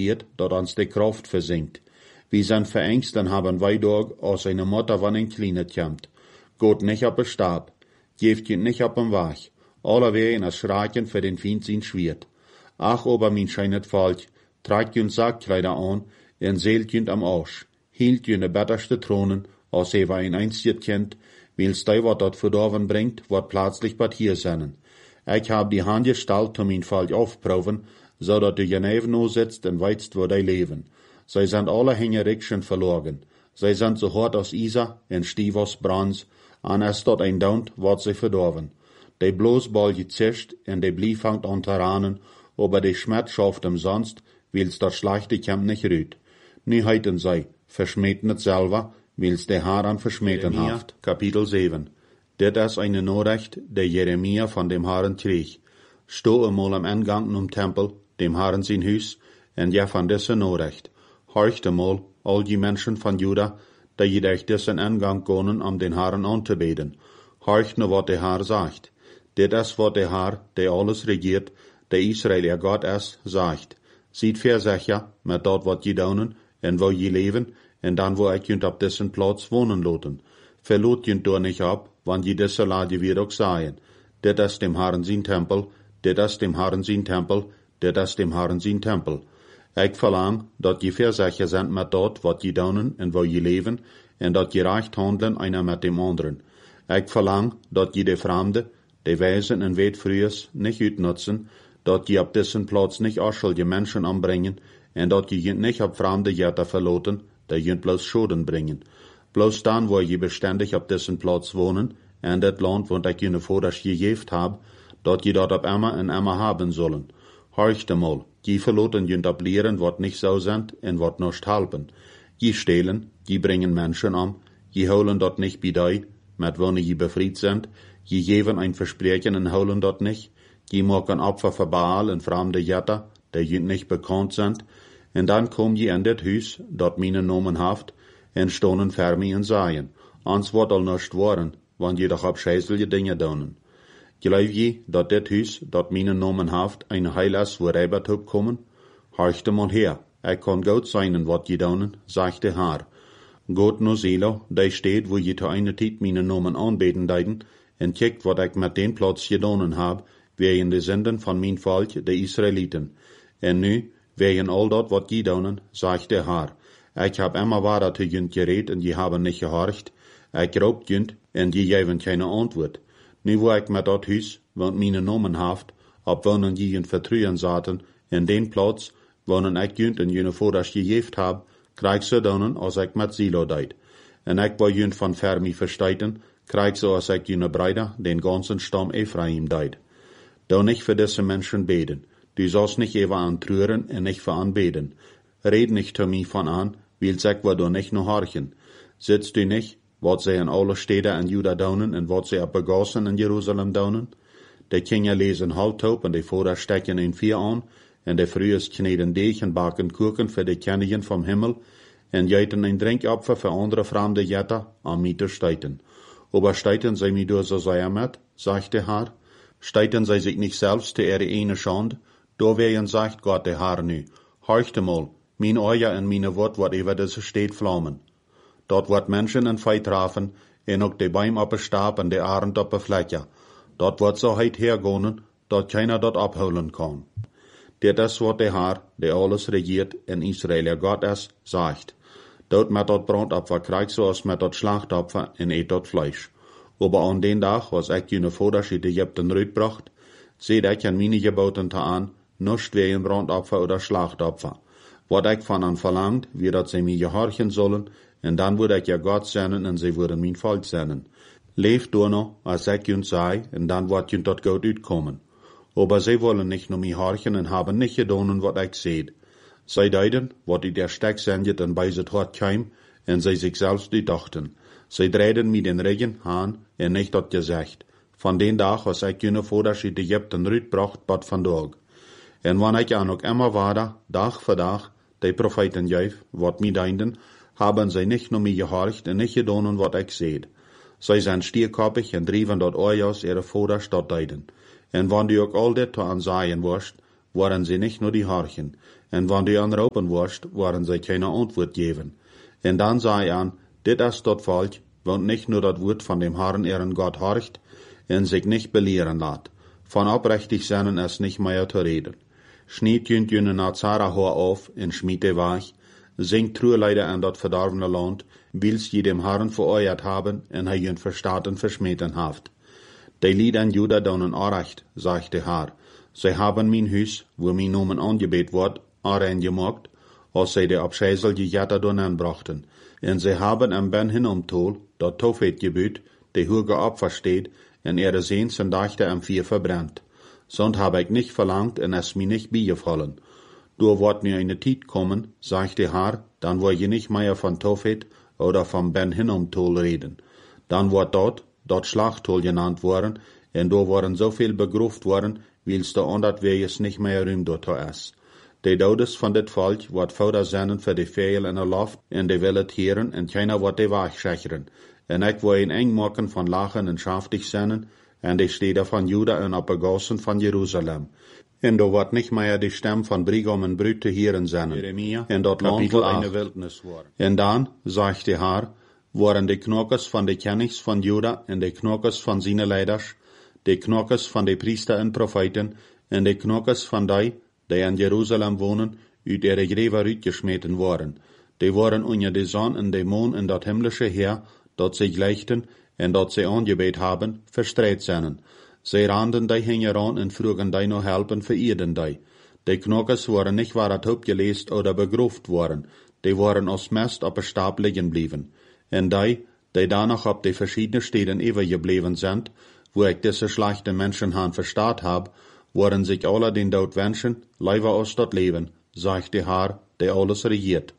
regiert, dat ons de Kraft versinkt. Wie zijn verängst, dan haben wij door als eine Mutter van een kleine komt. Geht nicht op een Stab, geeft je nicht op een Weg. Alle wegen als schraken für den Feind sein Schwert. Ach, aber mein scheinet Volk, tragt jün Sackkleider an, en seelt jün am Arsch. Hielt jün de betterste Thronen, als er ein einziges Kind, wils dei wat dat verdorven bringt, wat plötzlich bad hier sennen. Ich hab die Hand gestellt, um mein Volk aufproben, so dat du Geneven no sitzt en weitst, wo dei leben. Zij sind alle Hängerikschen verloren. Zij sind so hart als Isa en stief als Brans, an es dort ein Daunt, wat sie verdorven. De bloß bal gezischt en de blief hangt an Taranen, aber de Schmerz schafft umsonst, wils dat schlechte Kämp nicht rüht. Nu heiten zij, verschmäht net selber, wils de Haar an verschmähten haft. Kapitel 7. Dit is eine Nachricht, der Jeremia von dem Herrn kreeg. Sto einmal am Eingang um Tempel, dem Herrn sein Hus, en ja von dieser Nachricht. Horcht einmal, all die Menschen von Juda, da je durch diesen Eingang gehen, um den Herrn anzubeten. Horcht nur, was der Herr sagt. Dit is wat der Herr, der alles regiert, der Israel ihr Gott ist, sagt. Seid versicher, mit dort wat je daunen, en wo je leben, en dan wo ich jünt ab diesen Platz wohnen loten. Verlot jünt doch nicht ab, wann je diese Lade wir auch seien. Dit is dem Herrn sein Tempel, dit is dem Herrn sein Tempel, dit is dem Herrn sein Tempel. Ich verlang, dat je versicher sind mit dort, wat je daunen, en wo je leben, en dat je recht handeln einer mit dem anderen. Ich verlang, dat je de Fremde, de Weisen en Weetfrühes nicht uitnutzen, dat je op diesen Platz nicht unschuldige Menschen anbringen, en dat je jent nicht op fremde Jäter verloten, der jent bloß Schoden bringen. Bloß dann, wo je beständig op diesen Platz wohnen, en dat Land, wo ich jene Voders gegeft hab, dat je dat op immer en immer haben sollen. Horcht einmal, je verloten jent op lehren, wat nicht so sind, en wat nicht halpen. Je stehlen, je bringen Menschen an, je holen dat nicht bei dei, mit wonne je befried sind, je geven ein Versprechen en holen dat nicht, je maken Opfer für Baal en fremde Jätter, die je nicht bekannt sind, en dan kom je in dit huis, dat meine Nomen haft, en stonen für mich en seien, ans wat al nicht worden, wann je doch abscheißelige Dinge donen. Glaub je, dat dit huis, dat meine Nomen haft, ein Heil ist, wo Rebert hub kommen? Horchte mal her, ich kann gut sein, wat je donen, sagt der Herr. Gott no Selo, der steht, wo je zu einer Zeit meine Nomen anbeten deiden, en kijkt wat ich mit den Platz gedonen hab, wegen de Sünden von mein Volk, de Israeliten. En nu, wegen all dat wat je donen, sagt der Herr. Ich hab immer wahr zu jünt geredet, en je haben nicht gehorcht. Ich raubt jünt, en je geven keine Antwort. Nu wo ich mit dat Huis, want meine Nomen haft, ob wonen je jünt vertrüen zaten, en den Platz, wonen ich jünt en jene Voders gegeft hab, krieg so donen, als ich mit Silo deid. En ich wo jünt von Fermi versteiten, krieg so, als ich jene Breider, den ganzen Stamm Ephraim deid. Do nicht für diese Menschen beten. Du sollst nicht ewa antrühren en nicht für anbeten. Red nicht zu mir von an, weil sag wir do nicht nur horchen. Sitzt du nicht, wat sie in alle Städte in Juda daunen en wat sie ab begossen in Jerusalem daunen? De Kinder lesen Haltop en de Vater stecken in vier an, en de Frühes kneden Deeg en baken Kuchen für de Königin vom Himmel, en jeiten ein Drinkopfer für andere fremde Jätter an mir zu steiten. Aber steiten sie mir durch so sehr mit, sagt der Herr? Steiten sie sich nicht selbst zu ihre eine Schande? Da werden sagt Gott der Herr nu, horcht mal, mein Euer en meine Wort, wat über das steht flammen. Dort wird Menschen en Feit trafen, en ook de Baum op een Stab en de Arend op een Fleckje. Dort wird so heit hergonen, dat keiner dort abholen kann. Dit is wat der Herr, der alles regiert in Israel, Gott ist, sagt. Dort met dat Brandopfer krieg so als met dat Schlachtopfer en eet dat Fleisch. Aber an den Tag, was ich jene Voders in Ägypten rütbracht, seht ich an meine Geboten an, nicht wegen Brandopfer oder Schlachtopfer. Wat ich von an verlangt, wie dat sie mir gehorchen sollen, en dan würde ich ja Gott senden, en sie würden mein Volk senden. Leeft door noch, als ich jünt sei, en dan wird jünt dort gut uitkommen. Aber sie wollen nicht nur mir horchen en haben nicht gedonen, wat ich seht. Sie deiden, wat die der Steck sendet en bei sie tot keim, en sie sich selbst die dachten. Sie drehen mir den Regen an, en nicht dat gesagt. Von den Tag, was ich jüne Voders in Ägypten rütbracht, bat van Dag. En wann ich an ook immer war, Tag für Tag, die Propheten jäuf, wat mir deinden, haben sie nicht nur mir gehorcht en nicht gedonen, wat ich seht. Sie sind stierkoppig en drieven dort Ojas ihre Voders dort deiden. En wann du ook al dit to ansaien wirst, waren sie nicht nur die Horchen. En wann die anroepen worst, waren sie keine Antwort geven. En dan zei an, dit is dat volk, want nicht nur dat Wort von dem Herrn ihren Gott horcht, en sich nicht belehren laat. Von oprechtig seinen es nicht mehr zu reden. Schniet jünt jüne Nazara hoor auf, en schmiete weich, singt Trueleider an dat verdorvene Land, wils je dem Herrn vereuert haben, en hij jünt verstaten verschmeten haft. Die Lied an Juda donen Orecht, sagt der Herr. Sie haben mein Hus, wo mein Nomen angebet wordt, gemacht, als sie de abscheiselige Jetta donen brachten. En sie haben am Ben hinomtol, dat Tofet gebüt, de Hürge Opfer steht, en ihre Sehnsen dachte am Vier verbrennt. Sond habe ich nicht verlangt, en es mir nicht beigefallen. Du wird mir eine Tijd kommen, sagt der Herr, dann wird je nicht mehr von Tofet oder vom Ben hinomtol reden. Dann wird dort Schlachttol genannt worden, en do worden so viel begruft worden, wils der andert wees nicht mehr rüm dort is. De Dodes van dit volk wordt voeder zenden voor de veel in de loft, en de wil het heren, en keiner wordt de waag schecheren. En ik wil een eng maken van lachen en schaftig zenden, en de steden van Juda en opgegossen van Jeruzalem. En do wordt niet meer de stem van Brigom en Brut te heren zenden, en dat land wil eine wildnis worden. En dan, zegt de Heer, worden de knokkers van de kennigs van Juda en de knokkers van zijn leiders, de knokkers van de priester en profeten, en de knokkers van die in Jeruzalem wonen, uit ihre Gräber uitgesmeten worden. Die worden onder de zon en de maan en dat himmlische Heer, dat sie gleichten en dat sie angebet haben, verstreit zijn. Sie randen die hingeran en vroegen die noch helpen verirden die. Die knokkers worden nicht waarat opgeleest oder begroefd worden, die worden als mest op een Stab liggen blijven. En die danach op de verschiedene steden overgebleven zijn, wo ich diese schlechte Menschen han verstaat hab, worden sich alle den Tod wünschen, leider aus dat Leben, sagt der Herr, der alles regiert.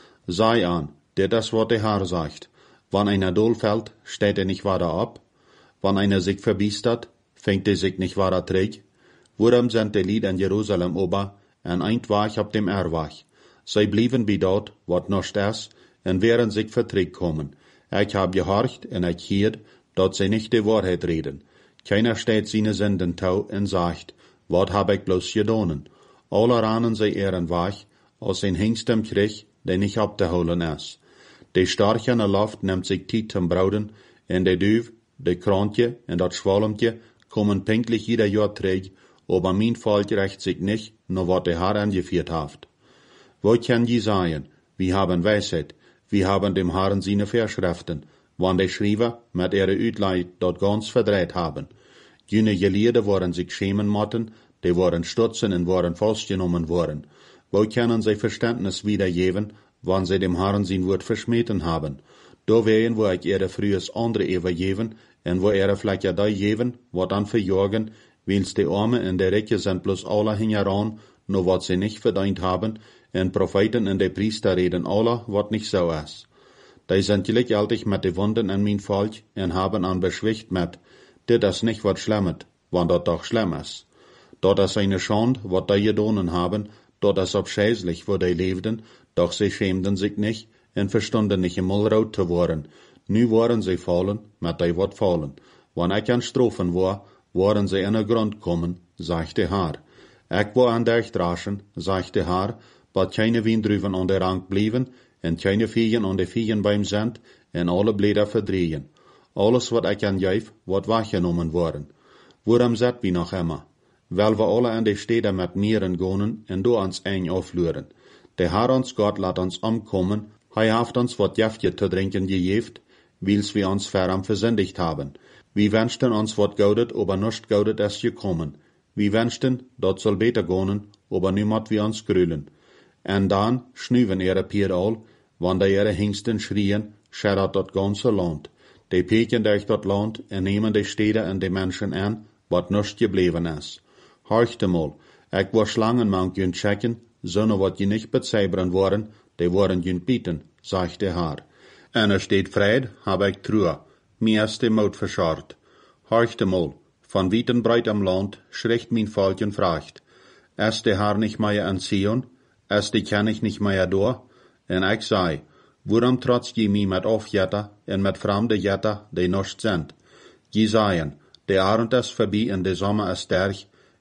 Sei an, dit is wat der Herr sagt. Wann einer dohl fällt, steht nicht weiter ab. Wann einer sich verbiestert, fängt sich nicht weiter träg. Worum sind die Lied in Jerusalem ober, en eindwach ab dem Erwach. Sie blieben bei dort, wat noch ist, en werden sich verträg kommen. Ich hab gehorcht en ich hiert, dat sie nicht die Wahrheit reden. Keiner steht seine Sünden tau en sagt, wat hab ich bloß gedonen? Alle ranen sie ihren Wach, als ein Hengst im Krieg, der nicht abzuholen ist. Die Starche in der Luft nimmt sich Tijd zum Brauden, en de Duif, de Krantje en dat Schwalmtje kommen pünktlich jeder Jahr träg, aber mein Volk recht sich nicht, nur wat der Herr angeführt haft. Wo kann je sagen, wir haben Weisheit, wir haben dem Herrn seine Verschriften, wann die Schreiber mit ihrer Uitleid dort ganz verdreht haben. Jene Gelehrte worden sich schämen motten, die worden stutzen und worden festgenommen worden. Wo können sie Verständnis wiedergeben, wann sie dem Herrn sein Wort verschmeten haben? Da wären, wo ich ihre frühes andere übergeben, und wo ihre vielleicht ja da geben, wat dann verjagen, wils die Arme in der Recke sind bloß alle hingeran, nur wat sie nicht verdient haben, und Propheten und die Priester reden alle, wat nicht so ist. Die sind gleichzeitig mit den Wunden in mein Volk und haben an beschwicht mit, dit is nicht wat schlemmet, wann dat doch schlimm ist. Dat is eine Schande, wat die gedonen haben, dat is abscheußlich, wo die lebten, doch sie schämten sich nicht und verstunden nicht einmal rot zu worden. Nu waren sie fallen, mit die wat fallen. Wann ich an Strophen war, waren sie in den Grund kommen, sagt der Herr. Ich war an der Straßen, sagt der Herr, bat keine Windrüven an der Rang blieben, und keine Viehen an der Viehen beim Sand, und alle Blätter verdrehen. Alles wat ich an geef, wordt weggenommen worden. Waarom zet wie nog immer? Weil wir alle in de steden met mieren gonen en do ons eng afluren. De Herr ons Gott laat ons omkommen, hij heeft ons wat Jäftje te drinken gegeven, wils wir ons verram versündigt haben. Wir wünschten uns wat goudet, aber nicht goudet ist gekommen. Wir wünschten, dat soll beter gonen, aber nu mat wir ons grülen. En dan schnuven ihre Pier all, wann de ihre Hengsten schrien, scherrat dat ganze Land. Die peken durch dat Land en nemen de steden en de Menschen an, wat nicht gebleven is. Horchte mal, ich war Schlangenmank jün checken, sonne wat je nicht bezeibren worden, die worden jün bieten, sagt der Herr. En steht Fried, hab ich Truhe, mir ist die Maut verscharrt. Horchte mal, von weit breit am Land, schricht mein Volk und fragt, ist der Herr nicht mehr an Zion, ist die König nicht mehr da? En ich sei, warum trotzt je mi met afjetter en met fremde jetter, die nicht sind? Je seien, der Abend ist vorbei en de Sommer ist sterk,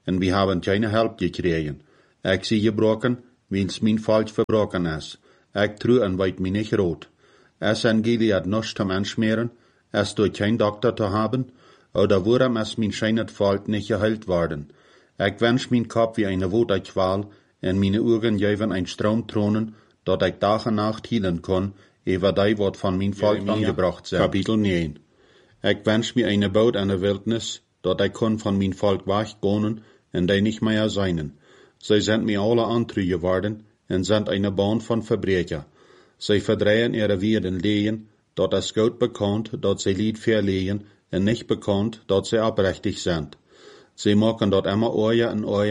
en we hebben keine help gekregen. Ik zie gebroken, wiens mijn volk verbroken is. Ik tru en weet mij niet rood. Es en Gilead nichts zum Anschmieren, es durch kein Doktor zu haben, oder worum es mein scheinet Volk nicht geheilt worden. Ich wünsch mein Kopf wie eine Qual, en meine Augen geven ein Strom tronen, dat ich Tag und Nacht hielen kann, über die, wat von mein Volk angebracht sind. Kapitel 9. Ich wünsch mir eine Boot an der Wildnis, dat ich kann von mein Volk weggonen, en die nicht mehr seinen. Sie sind mir alle antrü geworden, en sind eine Bahn von Verbrecher. Sie verdrehen ihre Werden lehen, dat es gut bekannt, dat sie Lied verlehen, en nicht bekannt, dat sie abrechtig sind. Sie machen dat immer euer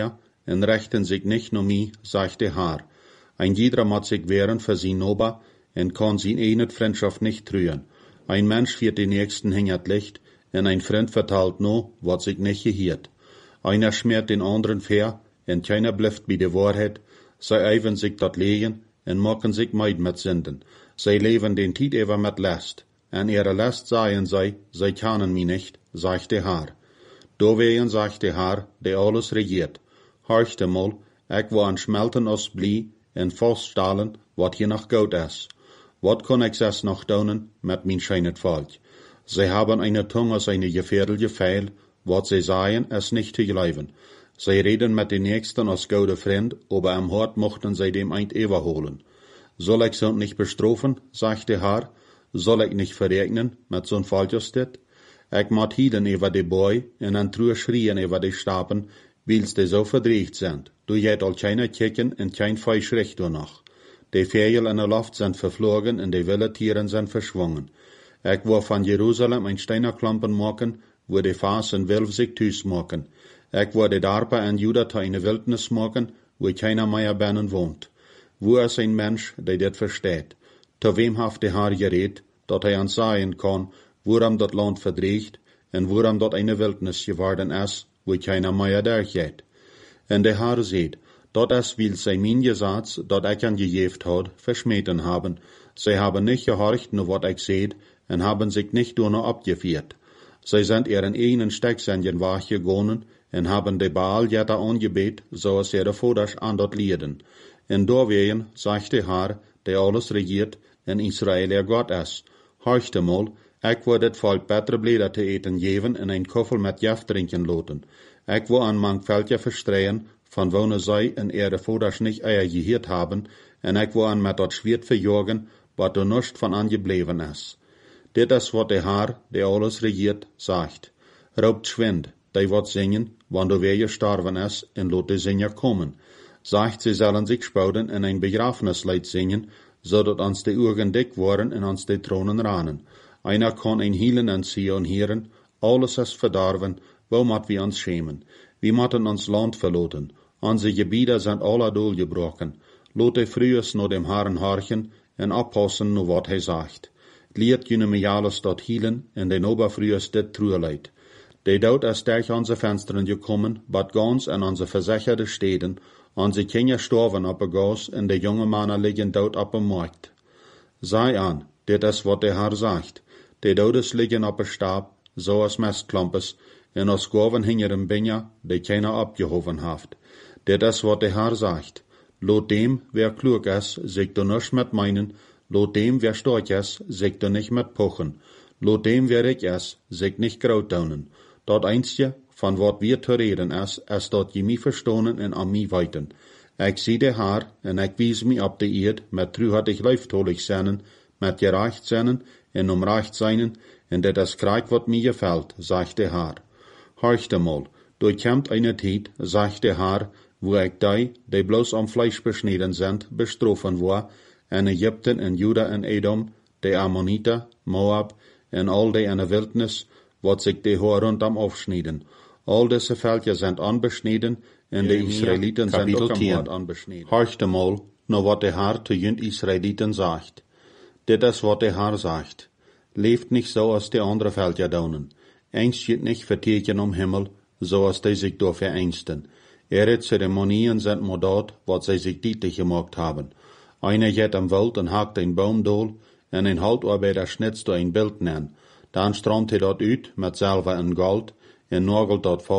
en rechten sich nicht nur mir, sagt der Herr. Ein jeder muss sich wehren für sie Nober, en kann sie eine Freundschaft nicht trühen. Ein Mensch wird den Nächsten hingert Licht, en ein Freund verteilt no, wat sich nicht gehiert. Einer schmiert den anderen fair, en keiner blifft bei der Wahrheit. Sie eiven sich dat lehen, en machen sich meid mit Sünden. Sie leben den Tiet ever mit Last. En ihre Last seien sie kennen mich nicht, sagt der Herr. Dowegen sagt der Herr, der alles regiert. Horchte mal, ich wo an Schmelten aus Blie, en Foststahlen, wat hier noch Gold is. Wat kann ich es noch tun mit mein scheinet Volk? Sie haben eine Tongue als eine gefährliche Pfeil, wat sie sagen, es nicht zu glauben. Sie reden mit den Nächsten als gute Freund, aber am Hort mochten sie dem eint überholen. Soll ich so nicht bestrafen, sagt der Herr? Soll ich nicht verregnen mit so'n Volkes dit? Ich mat hieden über die Boy en an Truhe schrien über die Stapen, wils die so verdreht sind. Du jet al keine Kicken en kein Feusch recht noch. Die Vögel in der Luft sind verflogen en die wilde Tieren sind verschwungen. Ich wo von Jerusalem ein Steinerklampen machen, wo die Faas en Wilf sich thuis machen. Ich wo die Darpa en Juda te eine Wildnis machen, wo keiner mehr binnen wohnt. Wo ist ein Mensch, der dit versteht? Zu wem haft der Herr geredet, dat hij ans sagen kann, worum dat Land verdreigt, en worum dat eine Wildnis geworden is, wo keiner mehr durchgeht. En der Herr seht, dat es will sei mein Gesatz, dat ich an gejeft hat, verschmähten haben. Sie haben nicht gehorcht, nur wat ich seht, en haben sich nicht nur noch abgeführt. Sie sind ihren eigenen Stecksendjen wachgegangen, en haben de Baal jetta angebet, so als ihre Voders an dort lieden. En doorwegen, sagt der Herr, der alles regiert, en Israel ihr Gott is. Horchte mal, ich wo dit Volk betere Bläder te eten geven en ein Koffel mit Jaft trinken loten. Ich wo an manch Veldje verstreien, von wo sie en ihre Voders nicht eier gehiert haben, en ich wo an mit dort Schwert verjorgen, wat du nicht von angebleven is. Dit is wat der Herr, der alles regiert, sagt. Raubt schwind, die wat singen, wann du wer gestorben is, en lot die Singer kommen. Sagt, sie sollen sich spouden en ein Begrafenislied singen, so dat ons de Augen dick worden en ons de Thronen ranen. Einer kann ein Hielen en Sion hören, alles is verdorven, wo mat wir uns schämen. Wir matten ons Land verloten, onze Gebiete sind alle doorgebrochen. Lote frühes no dem Herrn horchen en abpassen no wat hij sagt. Lied jene me alles dat hielen en den oberfrühes dit trueleid. De dood is durch onze Fenstern gekommen, bad ganz en onze versicherde Städten, onze Kinder storven op de Gas en de jonge Männer liegen dood op de Markt. Sei an, dit is wat der Herr sagt. De dodes liegen op de Stab, so als Mestklompes, en als Gorven hinger im Binja, de keiner abgehoven haft. Dit is wat der Herr sagt. Lot dem, wer klug is, sich du nisch mit meinen, lot dem, wer stark is, sich du nicht mit pochen. Lot dem, wer ich is, sich nicht graut daunen. Dat einzige, van wat wir te reden is dat je mij verstonen en aan mij weiten. Ik zie de Herr, en ik wies mij op de eerd, met truhartig leuftolig zijn, met gerecht zijn, en omrecht zijn, en dat is krijg wat mij gefällt, zegt de Herr. Horchte mal, durchkämmt eine tijd, zegt de Herr, wo ik die bloß am Fleisch beschneden sind, bestrofen war, en Ägypten en Juda en Edom, de Ammoniter, Moab, en al die in de wildnis, wat zich de hoor rondom afschneden. Al deze veldje zijn anbeschneden, en de Israëlieten zijn ook am Hort anbeschneden. Horchte mal, no wat de Herr te jünd Israëlieten sagt. Dit is wat de Herr sagt. Leeft nicht so als die andere veldje daunen. Eins geht nicht verteken Himmel, so als die sich door vereinsten. Ihre Zeremonien sind modat, wat zij zich dientig gemacht haben. Einer geht am Wald en hakt een Baum dool, en een Haltarbeiter schnitzt ein Bild nen. Dan stroomt hij dat uit, met zilver en gold, en nagelt dat vast,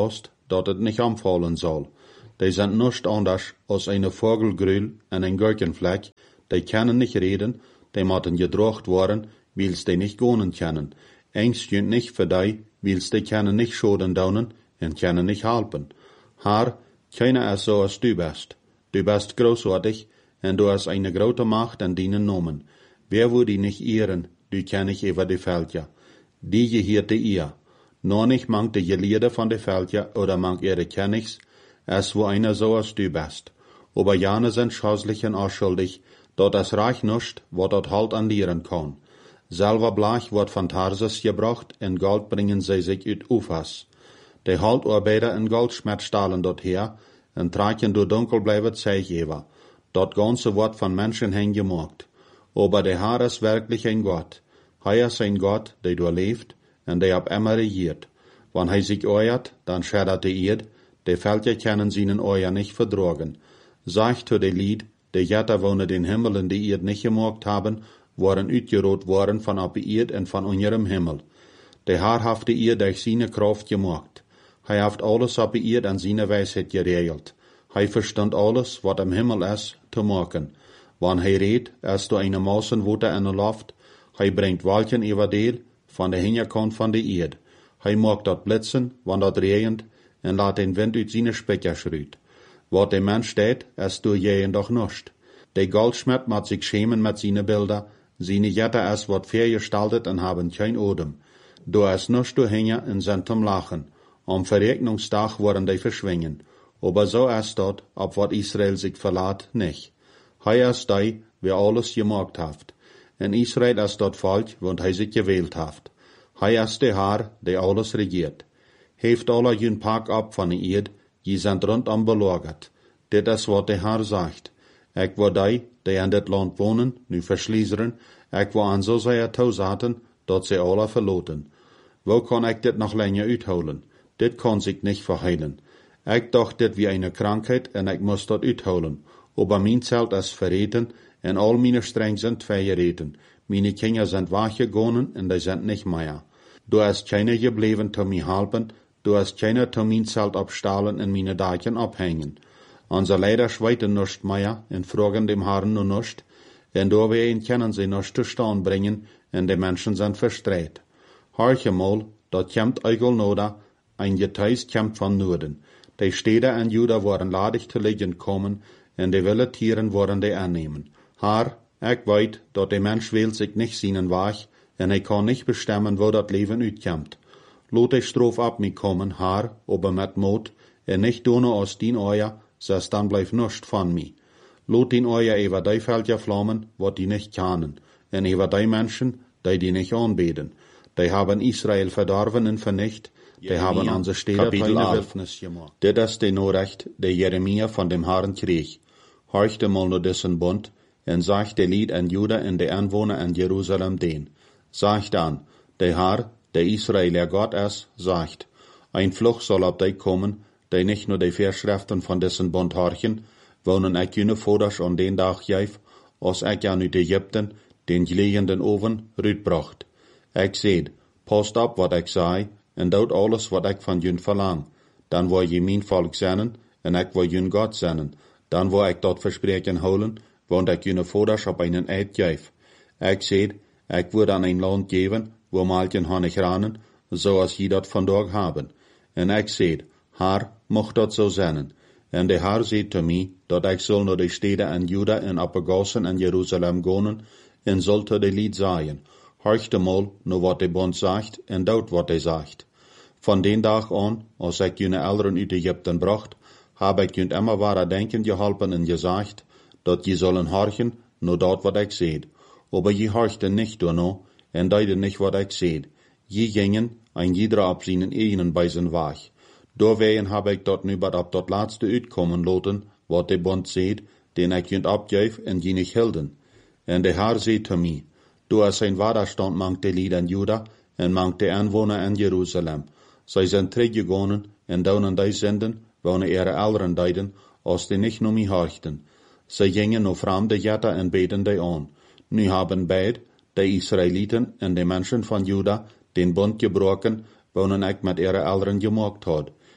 dat het nicht anfallen soll. Die sind nicht anders als eine Vogelgrül en ein Gurkenvlek, die können nicht reden, die moeten gedrocht worden, wils die nicht gonen können. Engst junt nicht für die, wils die können nicht schoden daunen en können nicht helpen. Haar, keiner ist so als du bist. Du bist großartig, en du hast eine grote Macht an deinen Namen. Wer würde die nicht ehren, du kenn ich über die Veldja. Die gehierte ihr. Nur nicht mangt die Gelehrte von die Veldja oder mangt ihre Kennigs, es wo einer so als du bist. Aber jane sind schäuslich und unschuldig, dort das Reich nicht, wo dort halt an lieren kann. Selber Blech wird von Tarsus gebracht, en Gold bringen sie sich uit Ufas. Die Haltarbeiter in Goldschmied stahlen dort her, en traken door dunkel blijven Zeug über. Dort ganze wird von Menschen hingemacht. Aber der Herr ist wirklich ein Gott. Er ist ein Gott, der du lebt, und der ab immer regiert. Wenn er sich euert, dann schädert die Erd, die Völker können seinen Euer nicht verdrogen. Sagt zu de Lied, die Jätter wohnen den Himmel in die Erd nicht gemacht haben, waren uitgerot worden von ab die Erd und von unserem Himmel. Der Herr hat die Erd durch seine Kraft gemacht. Er hat alles ab die Erd an seine Weisheit geregelt. Er verstand alles, was im Himmel ist, zu machen. Wann er redt, ist du eine Mausenwote in der Luft, er bringt Wolken über Deel, von der Hinterkant von der Erd. Er macht dort blitzen, wann dort regnet, und laat den Wind uit seine Specker schreit. Wat der Mensch steht, ist du jähen doch nicht. Der Goldschmied muss sich schämen mit seine Bilder, seine Jätter ist wat vergestaltet und haben kein Odem. Du ist nicht du hängen und sind zum Lachen. Am Verregnungstag worden die verschwingen. Aber so ist dort, ob wat Israel sich verlaat, nicht. Hij ist die, wer alles gemacht hat. En Israel ist dort Volk, want hij sich gewählt hat. Hij ist der Herr, der alles regiert. Heeft alle jün Park ab von der Erd, je sind rundum belagert. Dit is wat der Herr sagt. Ik wil die in dit Land wohnen, nu verschliezeren, ik wil aan zo zeer toezaten, dat ze alle verloten. Wo kan ik dit nog länger uitholen? Dit kan sich nicht verheilen. Ik dacht dit wie eine Krankheit en ik moest dat uitholen. Aber mein Zelt ist verreten, en all meine Stränge sind verreten. Meine Kinder sind weggegangen, en die sind nicht mehr. Du hast keiner geblieben, zu mir helfen, du hast keiner zu mein Zelt abstahlen en meine Dachen abhängen. Unser Leider schweiten nicht mehr, en fragen dem Herrn nur nicht, en da wir ihn können sie nicht zu Stand bringen, en die Menschen sind verstreut. Horche mal, dort kommt Eugel Noda, ein Geteis kommt von Norden. Die Städte in Juda waren ladig zu liegen kommen, en de willen Tieren worden die annehmen. Haar, ik weet dat de mens wählt sich nicht seinen Weg, en hij kan nicht bestemmen, wo dat Leben uitkomt. Laat de stroof ab mich kommen, haar, aber met Mut, en nicht doen aus dien Euer, sonst dann blijft nichts von mir. Laat dien Euer über die Völker flammen, wat die nicht kennen, en über die Menschen, die nicht anbeten. Die haben Israel verdorven en vernicht, die haben unsere Städte Wildnis gemacht. Dit is de Nachricht, die Jeremia von dem Herrn krieg. Horchte mal nur dessen Bund, en sagt der Lied an Juda en de Anwohner in Jerusalem den. Sagt dann, der Herr, der Israel der Gott ist, sagt, ein Fluch soll auf dich kommen, der nicht nur die Verschriften von dessen Bund horchen, wonen ich jene Voders an den Tag jäf, als ich an Ägypten den gelegenden Oven rütbracht. Ich seht, passt ab, wat ich sei, en doet alles wat ik van jun verlang. Dan wil je mijn volk zijn, en ik wil jun God zijn. Dan wil ik dat verspreken houden, want ik june voders op einen eid geef. Ik zeg, ik wil aan een land geven, wo malken honig ranen, zoals je dat vandaag hebben. En ik zeg, Haar, mocht dat zo zijn. En de Haar zei te mij, dat ik zal naar de steden in Juda en op de gassen in Jeruzalem gaan, en zal te de lied zaaien. Horchte mal, nur wat de Bond sagt, en dout wat hij zegt. Von den Tag an, als ik jene Eltern uit Ägypten bracht, habe ich jünt immer wahre denken geholpen en gesagt, dat je sollen horchen, nur dat wat ik seht. Aber je horchten nicht no, en deiden nicht wat ik seht. Je gingen, ein jeder ab seinen eigenen bei sein Weg. Doorwegen habe ich dort nu ab dat laatste uitkommen laten, wat de Bond seht, den ik jünt abgeef en je nicht hielden. En de Herr seht te mij, du hast ein Widerstand mangt de Lied in Juda, en mangt de Anwohner in Jerusalem. Zij zijn teruggegaan en daunen die zenden, wonen ihre Eltern deiden, als die nicht nur mich horchten. Zij gingen nur fremde Jätter en beten die an. Nu haben beid, die Israeliten en de Menschen von Juda, den Bund gebrochen, wonen ik met ihre Eltern gemacht had.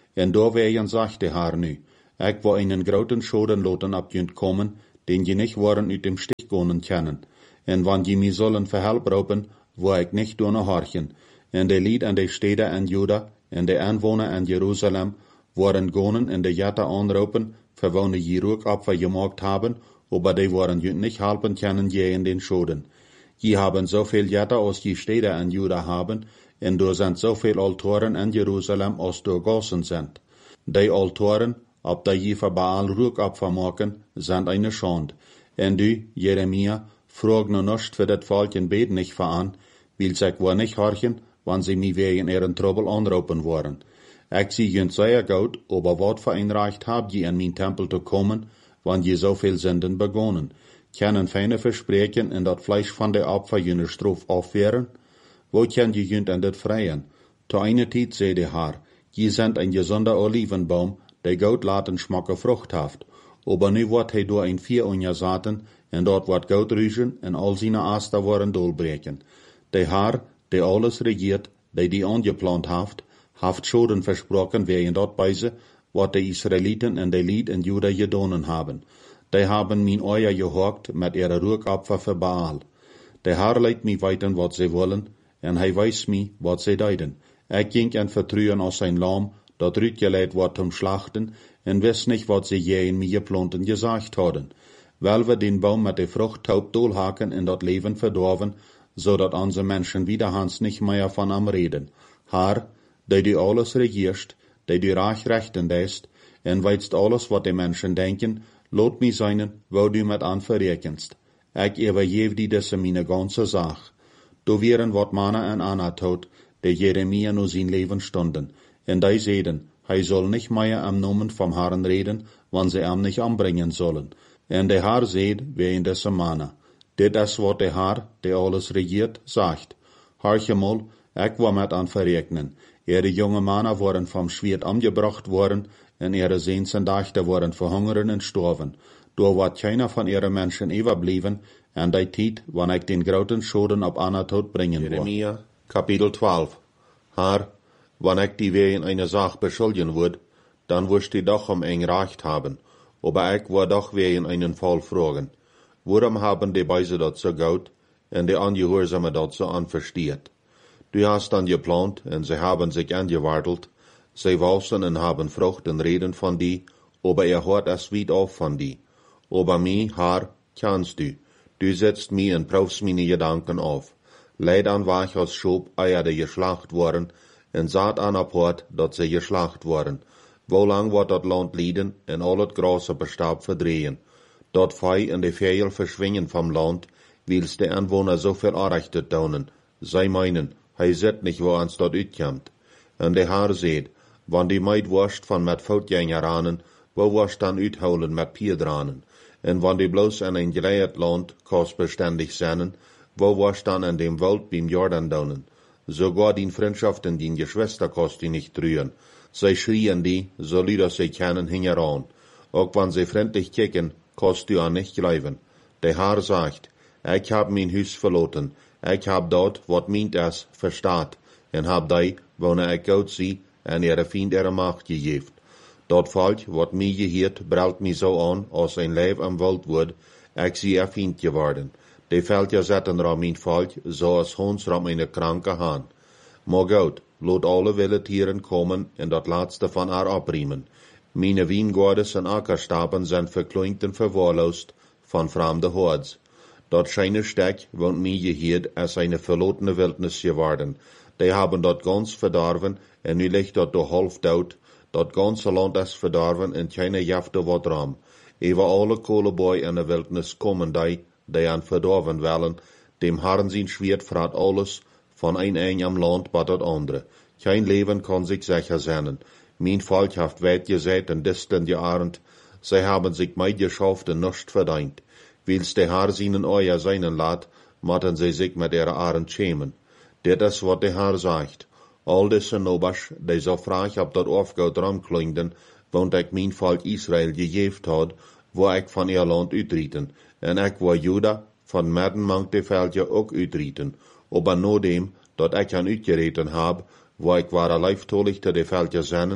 En doorwegen zegt de Haar nu, ik wil einen groten schoden laten op junt komen, den je niet worden uit dem Stich kunnen kennen. En wann je mij zullen verhelp roepen, wil ik niet doen horchen. En de lied en de steden en Juda, en de aanwoner en Jeruzalem, worden gonen en de jette aanroepen, verwonen je rook op wat je gemaakt hebben, aber die worden je niet helpen kennen je in den schoden. Je hebben zoveel jette als je steden en Juda hebben, en er zijn zoveel altoren in Jeruzalem als er gossen zijn. Die altoren, op die je voor Baal rookopfer maken, zijn eine Schande. En du, Jeremia, vroeg nu nicht für dat volk en bed nicht voor aan, wil zich wel niet horchen, wann sie mij wegen ihren Trouble anroepen worden. Ik zie junt zeer goed, aber wat voor een recht habt je in mijn tempel te komen, wann je zoveel zinden begonnen. Kennen feine verspreken en dat Fleisch van de Opfer jene Strof afwehren? Wo kan je junt en dit vrijen? Te eine tijd zei de Haar, je zendt een gezonde Olivenbaum, die Gott laten schmacken Frucht haft. Aber nu wordt hij door een 4 jaar zaten, en dort wordt Gott rüschen, en al zijn Aster worden dolbreken. De Haar, die alles regiert, die angeplant haft Schoden versprochen, wegen dat beise, wat de Israeliten en de Lied in Juda gedonen haben. Die haben mijn Eier gehorkt met ihre Rookopfer für Baal. De Haar leidt mij weten wat ze willen, en hij wijst mij wat ze deiden. Ik ging en vertrouwen als zijn lam, dat uitgeleid wordt zum Schlachten, en wist nicht, wat ze je in mij geplanten gesagt hadden. Weil we den Baum met de Frucht taub dolhaken en dat Leben verdorven, zodat onze Menschen wiederhans nicht mehr von am reden. Haar, die du alles regierst, die du rechten lässt, en weißt alles, wat de Menschen denken, laat mij zijn, wo du met aan verrekenst. Ik übergeef die deze meine ganze Sach. Du wären wat Mana en Anatot, die Jeremia nu zijn Leben stunden, en die zeiden, hij soll nicht mehr am Namen vom Herrn reden, wann sie am nicht anbringen sollen. En de Haar zeid, wie in deze Mana. Dit is wat de Haar, die alles regiert, sagt. Harche mal, ik wil met aan verrekenen. Ihre junge Männer worden vom Schwert angebracht worden, en ihre Sehns en Dachter worden verhungern en storven. Door wordt keiner van ihre Menschen überblieben, en die tijd, wanneer ik den groten Schoden op Anatot bringen wil. Jeremia, Kapitel 12. Haar, wanneer ik die wegen eine Sache beschuldigen würde, dann wirst du doch eng Recht haben, aber ich will doch wegen einen Fall fragen. Warum haben die Beise dat so gut, en die Angehorsame dat so anversteht? Du hast dann geplant, en sie haben sich angewartelt, sie walsen en haben Frucht en reden von die, aber hört es weit auf von die. Aber mich, Haar, kennst du. Du setzt mich en prüfst meine Gedanken auf. Leid an war ich als Schob, die geschlacht worden, en saat an aport, dat sie geschlacht worden. Wo lang wird dat Land lieden, en al het Gras op Stab verdrehen. Dat Fei en de Vögel verschwingen vom Land, wils de Anwohner so viel Anrechte taunen. Zij meinen, hij zit nicht, wo ans dat uitkomt. En de Haar seht, wann die Meid wascht van met Voutgängeranen, wo wascht dan uithouden met Pierdranen. En wann die bloos in een geleid Land kostbeständig zijn, wo wascht dan in dem Wald beim Jordan daunen. Sogar die Freundschaften, die Geschwister kost die nicht rühren. Zij schrien die, so lieder sie kennen, hingeran. Auch wann sie freundlich kicken, kost du an nicht gleiben. Der Haar sagt, ich hab mein Hus verloten, ich hab dort, wat meint es, verstaat, en hab die, wanneer ich gut sie, en ihre Fiend ihre Macht gegeft. Dat Volk, wat mij geheert, brelt mij so an, als ein Leib am Wald wordt, ich sie ihr Fiend geworden. Die Völker zetten ram mijn Volk, so als Hons ram eine kranke Haan. Maar goed, laat alle Wildtieren kommen en dat laatste van haar abriemen. Meine Wijngaarden en akkerstapen zijn verkleund en verwaarloosd van vreemde hordes. Dat scheine Stek woont mij geheerd als eine verlotene Wildnis geworden. Die haben dat ganz verdorven en nu ligt dat door half dood. Dat ganze Land is verdorven en keine jafte wat ram. Over alle kolenboy in de wildnis komen die aan verdorven willen. Dem Herrn zijn Schwert vraat alles, van een am Land bat dat andere. Kein Leben kann sich sicher sein. Mein Volk haft weit gesät en disteln gearend. Sie haben sich meid geschafft en nicht verdient. Wils de Haar seinen Eier seinen laat, matten sie sich mit ihrer Arend schämen. Dit is wat de Haar sagt. Al deze nobers, die so fraag op dat aufgoud ramklinden, want ik mijn volk Israël gegeven had, wo ik van ihr land uitrieten, en ik wo Juda van midden mank de veldje ook uitrieten, aber no dem, dat ik hen uitgereten heb, wo ik ware lijftolig te de veldje zennen,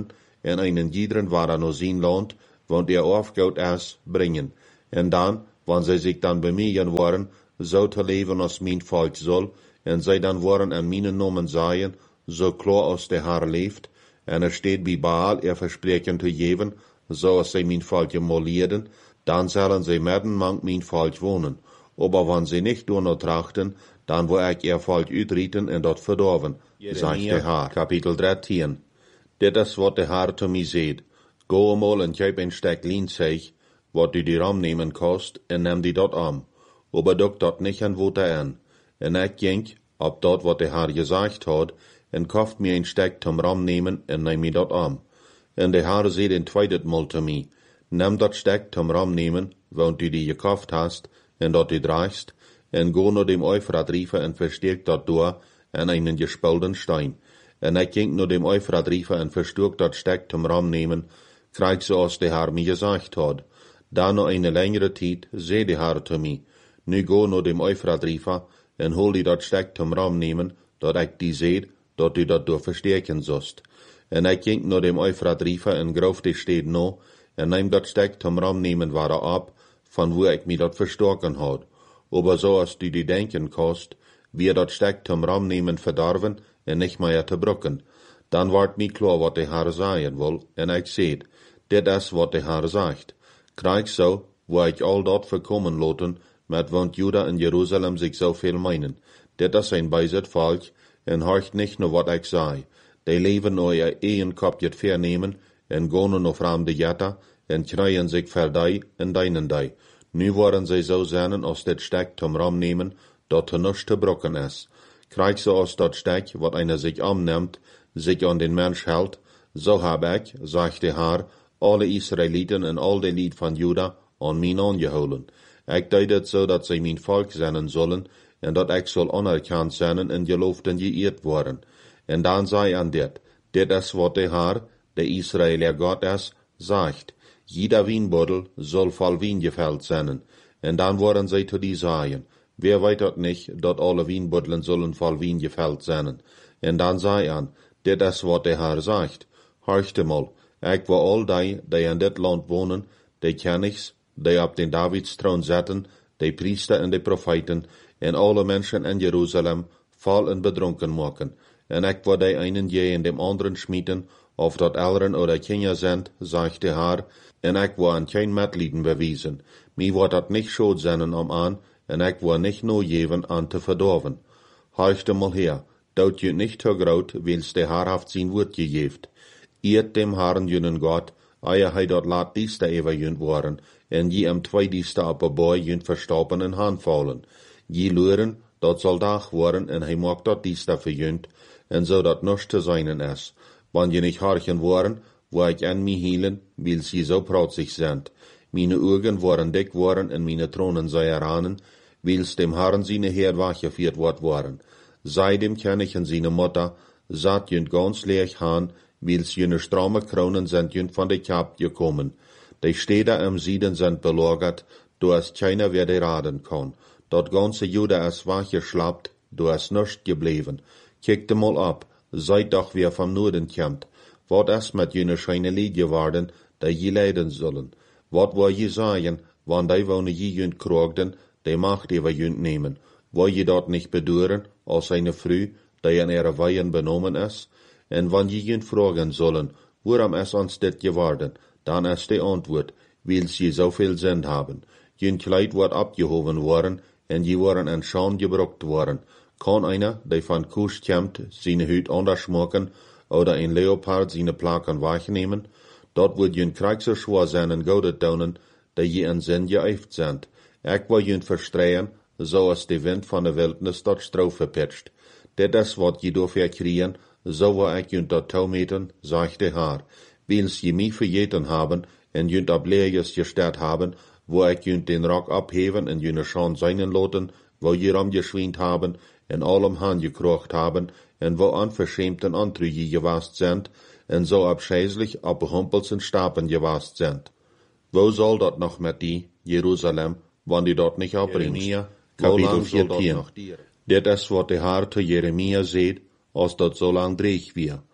en einen jiederen waar er nog zien loont, want aufgehout is, brengen. En dan, wanneer zij zich dan bemühen worden, zo te leven als mijn volk zal, en zij dan worden en mijn nomen zijn, zo klar als de Heer leeft, en steht bij Baal verspreken te geven, zoals zij mijn volk molierden, dan zullen zij middenmank mijn volk wonen. Aber wanneer zij niet door trachten, dan wil ik volk uitrieten en dat verdorven, zegt de Heer. Kapitel 13. Dit is wat de Heer te mij zegt. Go eenmaal en geef een stek lienzeeg, wat u die ram nemen kost, en neem die dat aan. Aber doe dat niet en wote aan. En ik ging, op dat wat de Heer gezegd had, en kocht mir een stek zum ram nemen, en neem mij dat aan. En de Heer zei een tweede mal te mij, neem dat stek zum ram nemen, want u die gekocht hast, en dat u draagst, en go naar dem Euphrat riefen en versterk dat door, en einen gespulden stein. En ik ging naar dem Euphrat riefen en versterk dat stek zum ram nemen, krijg zoals de Heer mij gezegd had. Dan na eine längere tijd, zei de Heer te mij, nu go naar dem Euphrat riefen, en hol die dat stek zum ram nemen, dat ik die zei, dat u dat door versterken zost. En ik ging naar dem Euphrat riefen en groef de stad no, en neem dat stek zum ram nemen waar op, van wo ik mij dat verstoken had. Aber zoals du die denken kost, wie dat stek zum ram nemen verdorven, en nicht meer te brokken. Dan wordt mij klar wat de Heer zeggen wil, en ik zei, dit is wat de Heer zegt. Krijg zo, wo ik al dat voorkomen laten, met want Juda en Jeruzalem zich zoveel meinen. Dit is een bijzet volk, en hoort niet naar wat ik zei. Die leven naar je eigen kopje vernemen, en gaan naar vreemde jatta, en krijgen zich verdij en deinen die. Nu worden zij zo zijn als dit stek zum ram nemen, dat er niets te brokken is. Krijg zo als dat stek, wat einer zich aanneemt, zich aan den mens houdt, zo heb ik, zegt de Heer, alle Israëlieten en al de lied van Juda aan mij aangehouden. Ik deed het zo dat zij mijn volk zijn zullen, en dat ik zal anerkend zijn en geloofd en geëerd worden. En dan zei aan dit is wat de Heer, de Israëlier God is, zegt. Jeder Wienbodel zal vol wien geveld zijn. En dan worden zij te die zeggen, wer weet dat niet, dat alle wienboddelen zullen vol wien geveld zijn. En dan zei aan, dit is wat de Heer zegt. Hoorte mal, ik wil al die in dit land wonen, die kennigs, die op den Davids troon zetten, die priester en de profeten, en alle mensen in Jeruzalem vol en bedronken maken. En ik wil die einen je in dem anderen schmieden, of dat Eltern oder Kinder sind, zegt de Heer, en ik wil aan geen medlieden bewijzen. Mij wordt dat niet schuld zijn om aan, en ik wil niet no geven aan te verdorven. Hoorte mal her, dout je niet te groot, wils de Heer haft zijn woord gegeven. Eert dem Herrn junen God, eie hij dat laat dieste even junt worden, en je am twee dieste op een boy junt verstoppen en handvallen. Je luren, dat zal dag worden, en hij maakt dat dieste verjunt, en zo dat niets te zijn is. Wanneer je niet harken worden, wo ik aan mij hielen, wil sie zo protzig zijn. Meine ogen worden dik worden, en meine tronen zij ranen, wils dem Herrn seine Heer weggeführt worden. Seitdem ken ich en seine Mutter, zat junt ganz leeg gaan, wils jene strome kronen sind junt van de Kap gekommen. Die Städte am Süden sind belagert, du es keiner wer die raden kann. Dat ganze Juda ist weggeschlappt, du es nichts geblieben. Kijkt mal ab, seid doch wer vom Norden kommt. Wat is met jene scheine Lied geworden, die je leiden zullen? Wat wil je zeggen, wanneer die wonen je junt kroogden, die macht über junt nemen? Wil je dat niet beduren, als eine Frau, die in ihre Weihen benommen is? En wanneer je junt vragen zullen, waarom is ons dit geworden? Dan is de antwoord, weil sie zoveel zin hebben. Junt Kleid wordt abgehoben worden, en je worden in Scham gebrukt worden. Kan einer, die van Kusch komt, seine Hüt anders maken, oder een Leopard seine Plaken wegnemen? Dat wordt junt krijgser schwaar zijn en goudet donen, die je in zin geëift zijn. Ik wil junt verstreien, zoals de wind van de wildnis dat stroof verpitcht. Dit is wat je door verkriegen, zo wil ik junt dat toemeten, zegt de Heer. Wils je mij vergeten hebben, en junt op leerjes gesteld hebben, wo ik junt den Rock abheven en june Schaan seinen laten, wo je ram geschwind hebben, en allem haan gekrocht hebben, en wo unverschämten Antrüge gewast sind, en so abscheißlich op behumpelsen Stapen gewast sind. Wo soll dat noch met die, Jerusalem, wann die dort nicht abbringst? Kapitel 14. Dit is wat de Heer te Jeremia zegt, als dat zo lang dreig weer.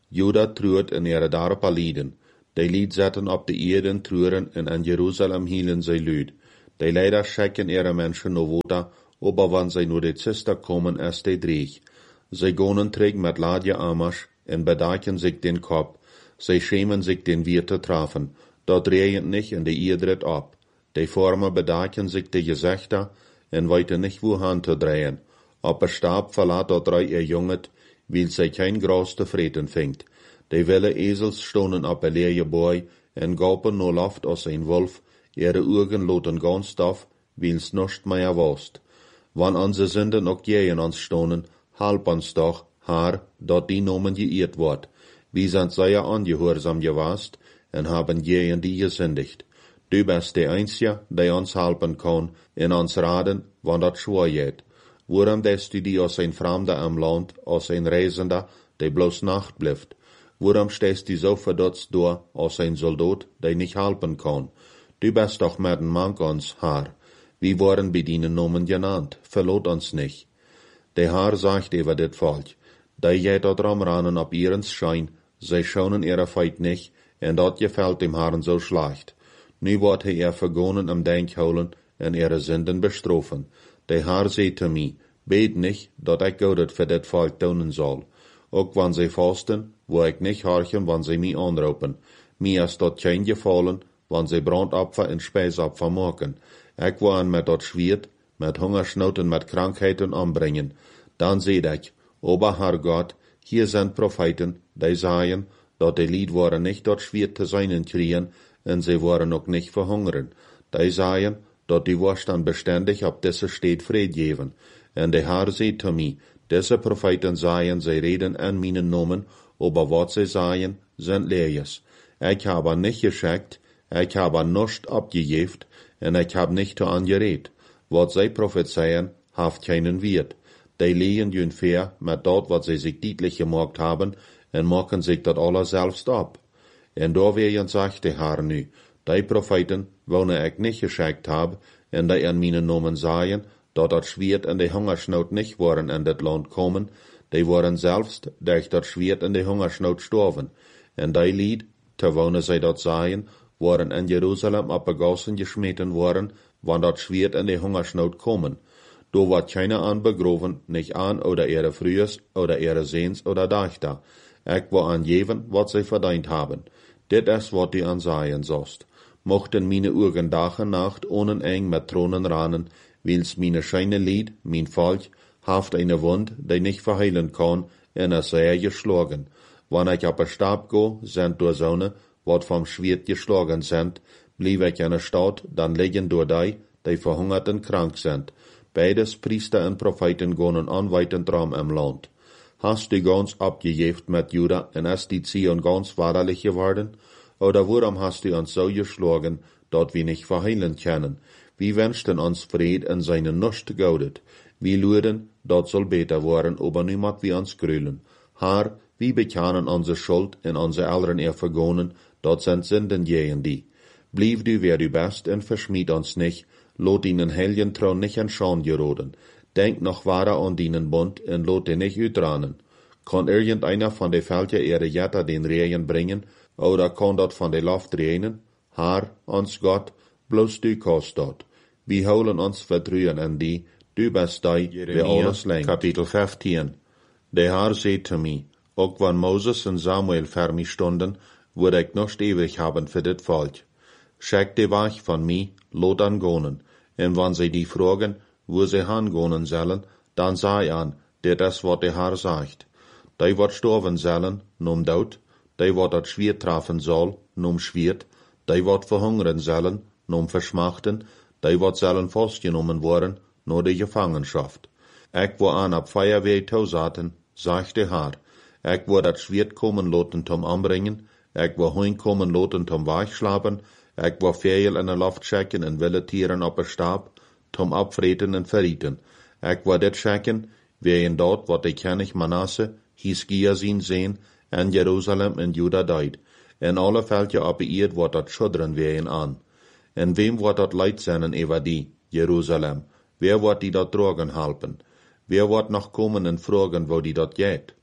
Juda truert in ihre darpa lieden. Die Lied zetten op de Erde truren en in Jerusalem hielen zij luid. Die leider schicken ihre Menschen no wota, aber wann zij nur de Zister kommen, ist de dreig. Zij gonen träg met ladje amasch en bedaken sich den Kopf. Zij schämen sich den Wir te trafen. Dort drehend nicht in de Ierdrit ab. Die Formen bedaken sich de Gezichter en weiten nicht wohin te drehen. Op Stab verlaat dort drei ihr Junget, weil zij kein Gras te vreten fingt. Die wilde Esels stonen op een leerje boy en gapen no loft als een wolf, ihre Augen loten ganz daf, weil's nicht mehr wost. Wann onze Sünden ook gegen ons stonen, halb ons doch, haar, dat die nomen geirrt wordt. Wie sind sehr angehorsam gewast en haben gegen die gesündigt. Du bist der Einzige, der uns helfen kann, in ons raden, wann dat schwer geht. Waarom des du die als ein Fremder am Land, als ein Reisender, der bloß Nacht bleibt? Waarom stehst du so verdutzt da, als ein Soldat, der nicht helfen kann? Du bist doch mit dem Mank ans Haar. Wir waren bei deinen Namen genannt, verlot uns nicht. Der Haar sagt über dit Volk, die geht dort rannen ab ihren Schein, sie schonen ihre Feit nicht, en dat gefällt dem Herrn so schlecht. Nu wordt hij er vergonnen am Denk holen en ihre Sünden bestrafen. Der Herr sagt zu mir, bet nicht, dat ich Gott für dit Volk tun soll. Ook wann sie fasten, wo ich nicht horchen, wann sie mich anrufen. Mir ist dort kein gefallen, wann sie Brandopfer und Speisopfer machen. Ich will mit dort schwert, mit Hungersnoten, mit Krankheiten anbringen. Dann seht ich, aber Herr Gott, hier sind Propheten, die sagen, dat die Lied waren nicht dort schwer zu seinen kriegen, und sie waren auch nicht verhungern. Die sagen, dat die Wohlstand beständig ab diese Stadt Fried geben. Und der Herr sagt zu mir, diese Propheten sagen, sie reden an meinen Namen, aber was sie sagen, sind Leers. Ich habe nicht geschickt, ich habe nicht abgejeft, und ich habe nicht angeredet. Was sie prophezeien, haft keinen Wert. Die lehen ungefähr mit dort, was sie sich deutlich gemacht haben, und machen sich das alle selbst ab. Und da werden sagt der Herr nu, die Propheten, welche ich nicht geschickt habe, und die an meinen Namen sagen, dat das Schwert und die Hungersnot nicht waren in das Land kommen, die waren selbst durch das Schwert und die Hungersnot gestorben. Und die Lied, terwijl sie dat sagen, waren in Jerusalem abgegossen geschmeten worden, wann das Schwert und die Hungersnot kommen. Da wird keiner anbegroven, nicht an oder ihre Frühes oder ihre Sehns oder Dächter. Ich will angeben, was sie verdient haben. Dit ist, was die ansagen sollst. Mochten meine Augen Tag und Nacht ohne eng mit Thronen rannen, weil's meine scheine Lied, mein Volk, haft eine Wund, die nicht verheilen kann, in a sehr geschlagen. Wann ich ab a Stab go, sind durch Sonne, wat vom Schwert geschlagen sind, blieb ich in a Stadt, dann liegen durch die verhungert und krank sind. Beides Priester und Propheten gonen anweitend Raum im Land. Hast du ganz abgejeft mit Juda und ist die Zion ganz wahrlich geworden? Oder warum hast du uns so geschlagen, dat wir nicht verheilen können? Wir wünschten uns Fried in seine Nucht gaudet. Wir luden, dat soll besser werden, aber niemand wie uns grülen. Herr, wir bekennen unsere Schuld und unsere Eltern vergonnen, dat sind Sünden gegen die. Blieb du, wer du bist, und verschmied uns nicht, lot ihnen heiligen Thron nicht in Schande geraten. Denk noch wahrer an deinen Bund und lot den nicht utranen. Kann irgendeiner von den Völkern ihre Jätter den Regen bringen, oder kann dat von der Luft regnen? Herr, uns Gott, bloß du kannst dat. Wir holen uns Vertrauen in die, du bist die, wer alles lenkt. Kapitel 15. Der Herr sagt zu mir, auch wenn Moses und Samuel für mich stunden, würde ich noch ewig haben für das Volk. Schick die Wach von mir, lot angonen, und wenn sie die fragen, wo sie hangonen sollen, dann sei an, das ist, was der Herr sagt. Die wat sterben sollen, num Tod, die wat dat Schwert treffen soll, num Schwert, die wat verhungern sollen, num Verschmachten, die wat sollen festgenommen worden, nur die Gefangenschaft. Ich wo an ab Feuerwehr tausaten, sagt der Herr, ich wo dat Schwert kommen loten zum Anbringen, ich wo Huin kommen loten zum Weichschlapen, ich wo Vögel in der Luft checken und wilde Tieren op der Stab, zum Abfreten und Verrieten. Ich wo dit checken, wie in dort, wat die König Manasse, Hiskia sehen, en Jerusalem en Juda deid. En alle Völker op de Erd wordt dat schudderen ween an. En wem wordt dat leid zijn over die, Jerusalem? Wer wordt die dat drogen helpen? Wer wordt nog komen en vragen, wo die dat geht?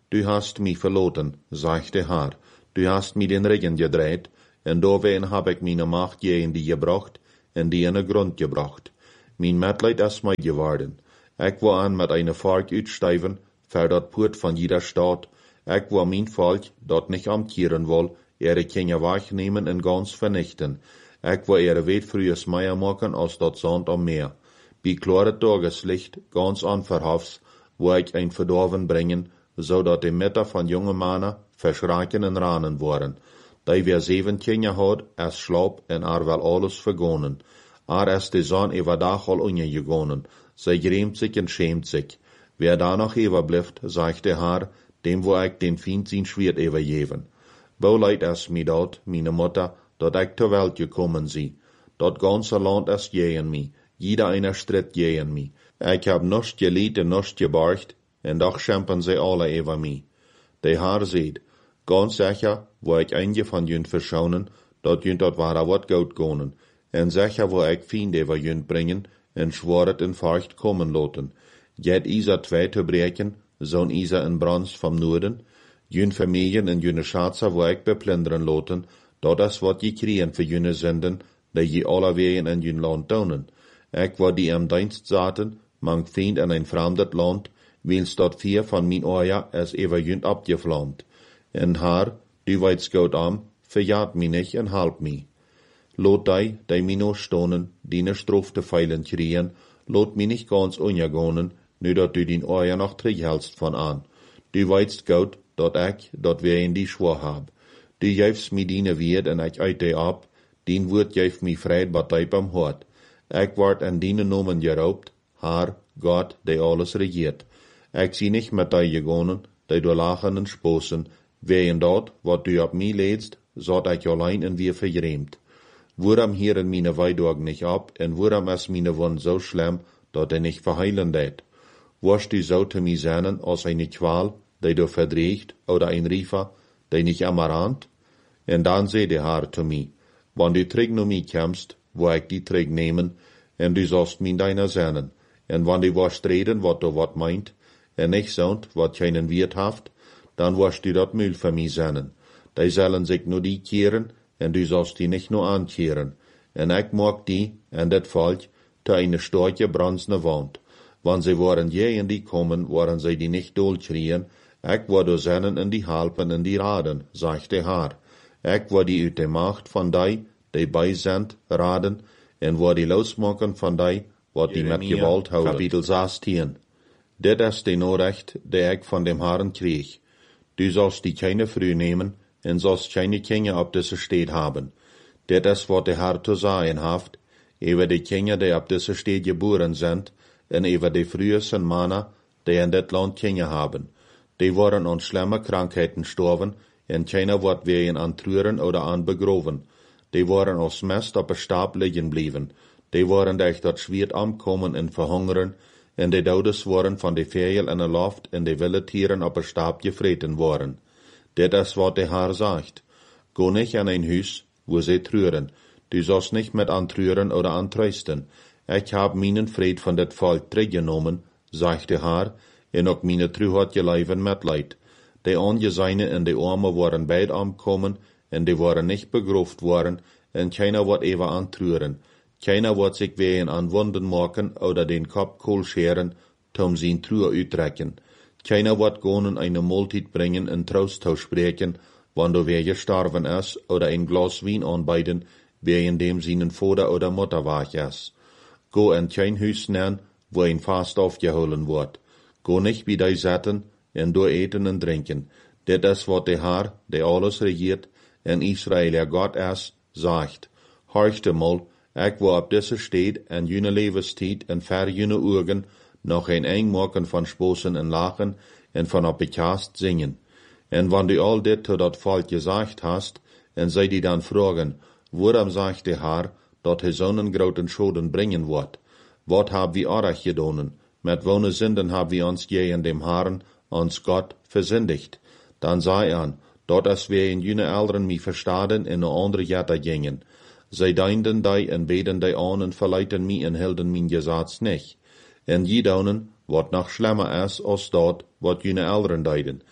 du hast mich verloren, sagt der Herr, du hast mir den Regen gedreht, en doorheen heb ik mijn macht je in die gebracht, en die in de grond gebracht. Mijn Mitleid is mij geworden. Ik wil aan met een volk uitstijven, voor dat poort van jeder staat. Ik wil mijn volk, dat niet amkeren wil, ihre Kinder wegnemen en ganz vernichten. Ik wil ihre weet frühes meer maken als dat zand am Meer. Bij klare Tageslicht, ganz onverhofs, wil ik een verdorven brengen, zodat de Mütter van jonge mannen verschraken en ranen worden. Die weer 7 Kinder had, es slaap en wel alles vergonnen. Is de zon dag al gegonnen. Zij grämt zich en schämt zich. Wer da noch blijft, sagt der Herr, dem wo ik den Feind zijn Schwert geven. Bouwleid is mij dat, meine Mutter, dat ik ter Welt gekommen zie. Dat ganze Land is gegen mij, jeder einer stritt gegen mij. Ik heb nichts geliet en nichts geborgt, en doch schämpen zij alle over mij. Der Herr zegt, ganz sicher, wo ik einige van jün verschonen, dat jün dat ware wat goud gonen, en sicher wo ik Feinde over jün bringen, en schworet in Furcht kommen loten. Jet Isa 2 te breken, zo'n Isa in Brans vom Noorden, jün Familien en jüne Schatzer wo ik beplunderen loten, dat is wat je kriegen für jüne Sünden, die je alle wegen in jün Land tonen. Ik wo die am Dienst zaten, mang Feind in ein fremdet Land, wils dat 4 van mijn oja es over jün abgevlamd. En Haar, du weits goed am, verjaat mi nicht en halp mi. Lot die mi no stonen, die strof te feilen kriegen, lot mi nicht ganz unjagonen, nu dat du din oja noch terughelst van aan. Du weits goed, dat wir in die schwor hab. Du jefst mi dine Wied en ik uit die ab, dien woord jef mi vreit bat die am hart. Ik word en dine nomen geraubt, Haar, Gott, die alles regiert. Ik zie nicht met die gegonen, die du lachen en sposen, wegen dat, wat du op mij leedst, zat ik alleen en weer vergrämt. Waarom hieren meine Weidorg nicht ab, en waarom is meine Wund so schlimm, dat nicht verheilen deed? Warst du so te mij zijn als eine Qual, die du verdreigt, oder ein Riefer, die nicht amarant? En dan zei de Haar te mij, wann du terug naar mij komst, wo ik die terug nemen, en du sollst mij deiner zijn, en wann du warst reden, wat du wat meint, en nicht zond, wat keinen Wirt haft, dan warst du dat Müll für mij zijn. Die zullen zich nur die kehren, en du sollst die nicht nur ankehren. En ik mag die, en dat volk, te eine storche bronzene Wand. Wann sie waren je in die kommen, waren sie die nicht dolkrien. Ik word zennen in die halpen en die raden, sagt der Haar. Ik word die uit de macht van die bij sind, raden, en word die losmaken van wat die met gewalt houden. Kapitel 16. Dit is de Norecht, die ik van dem Haaren kreeg. Du sollst die keine früh nemen, en sollst keine Kinder op deze steed haben. Dit is wat de Herr te sagen haft, über die Kinder, die op deze steed geboren sind, en über die frühesten Männer, die in dit Land Kinder haben. Die waren an schlimme Krankheiten gestorben, en keiner wordt wegen an Trüren oder an begroven. Die waren als Mist op een Stab liegen blieben. Die waren durch dat Schwert ankommen en verhungeren, en die Dodes waren van de Vögel in de Luft en de wilde Tieren op een Stab gevreten worden. Dit is wat de Herr sagt. Go nicht in ein Huis, wo sie trüren. Du sollst nicht mit antrüren oder antrösten. Ich hab meinen Fried von dat Volk teruggenommen, sagt der Herr, en ook meine Trü hat geleiven Mitleid. Die Angesehene en de Arme waren beid ankommen, en die waren nicht begroft worden, en keiner wird even antrüren. Keiner wird sich wegen an Wunden machen oder den Kopf kohl scheren, tom sein Trühe uittrekken. Keiner wird gonen eine Multit bringen en Trost spreken, wann du wer gestorben is, oder ein Glas Wein anbeiden, wegen dem seinen Vater oder Mutter wach is. Go in kein Huis nennen, wo ein Fast aufgeholen wird. Go nicht wie die Setten, en du eten en drinken. Dit is wat de Herr, der alles regiert, en Israel der Gott is, sagt. Horchte mal, ik wil op deze steed en june levenstijd en ver june Augen noch ein eng maken van sposen en lachen en van op bekast zingen. En wann du all dit tot dat volk gesagt hast, en zij die dan fragen, waarom sagt de Herr, dat hij zo'n groten Schoden bringen wordt? Wat hab wir arach gedonen? Met wone Sünden hab wir ons je in dem Herrn, ons Gott, versündigt. Dan zei aan, dat as wir in jene Elderen mi verstaden en een andere Jätter gingen. Zij deinden die en beden die aan en verleiten mi en hielden mijn Gesetz nicht. En je donen, wat nog schlimmer is als dat, wat jene Elderen deiden.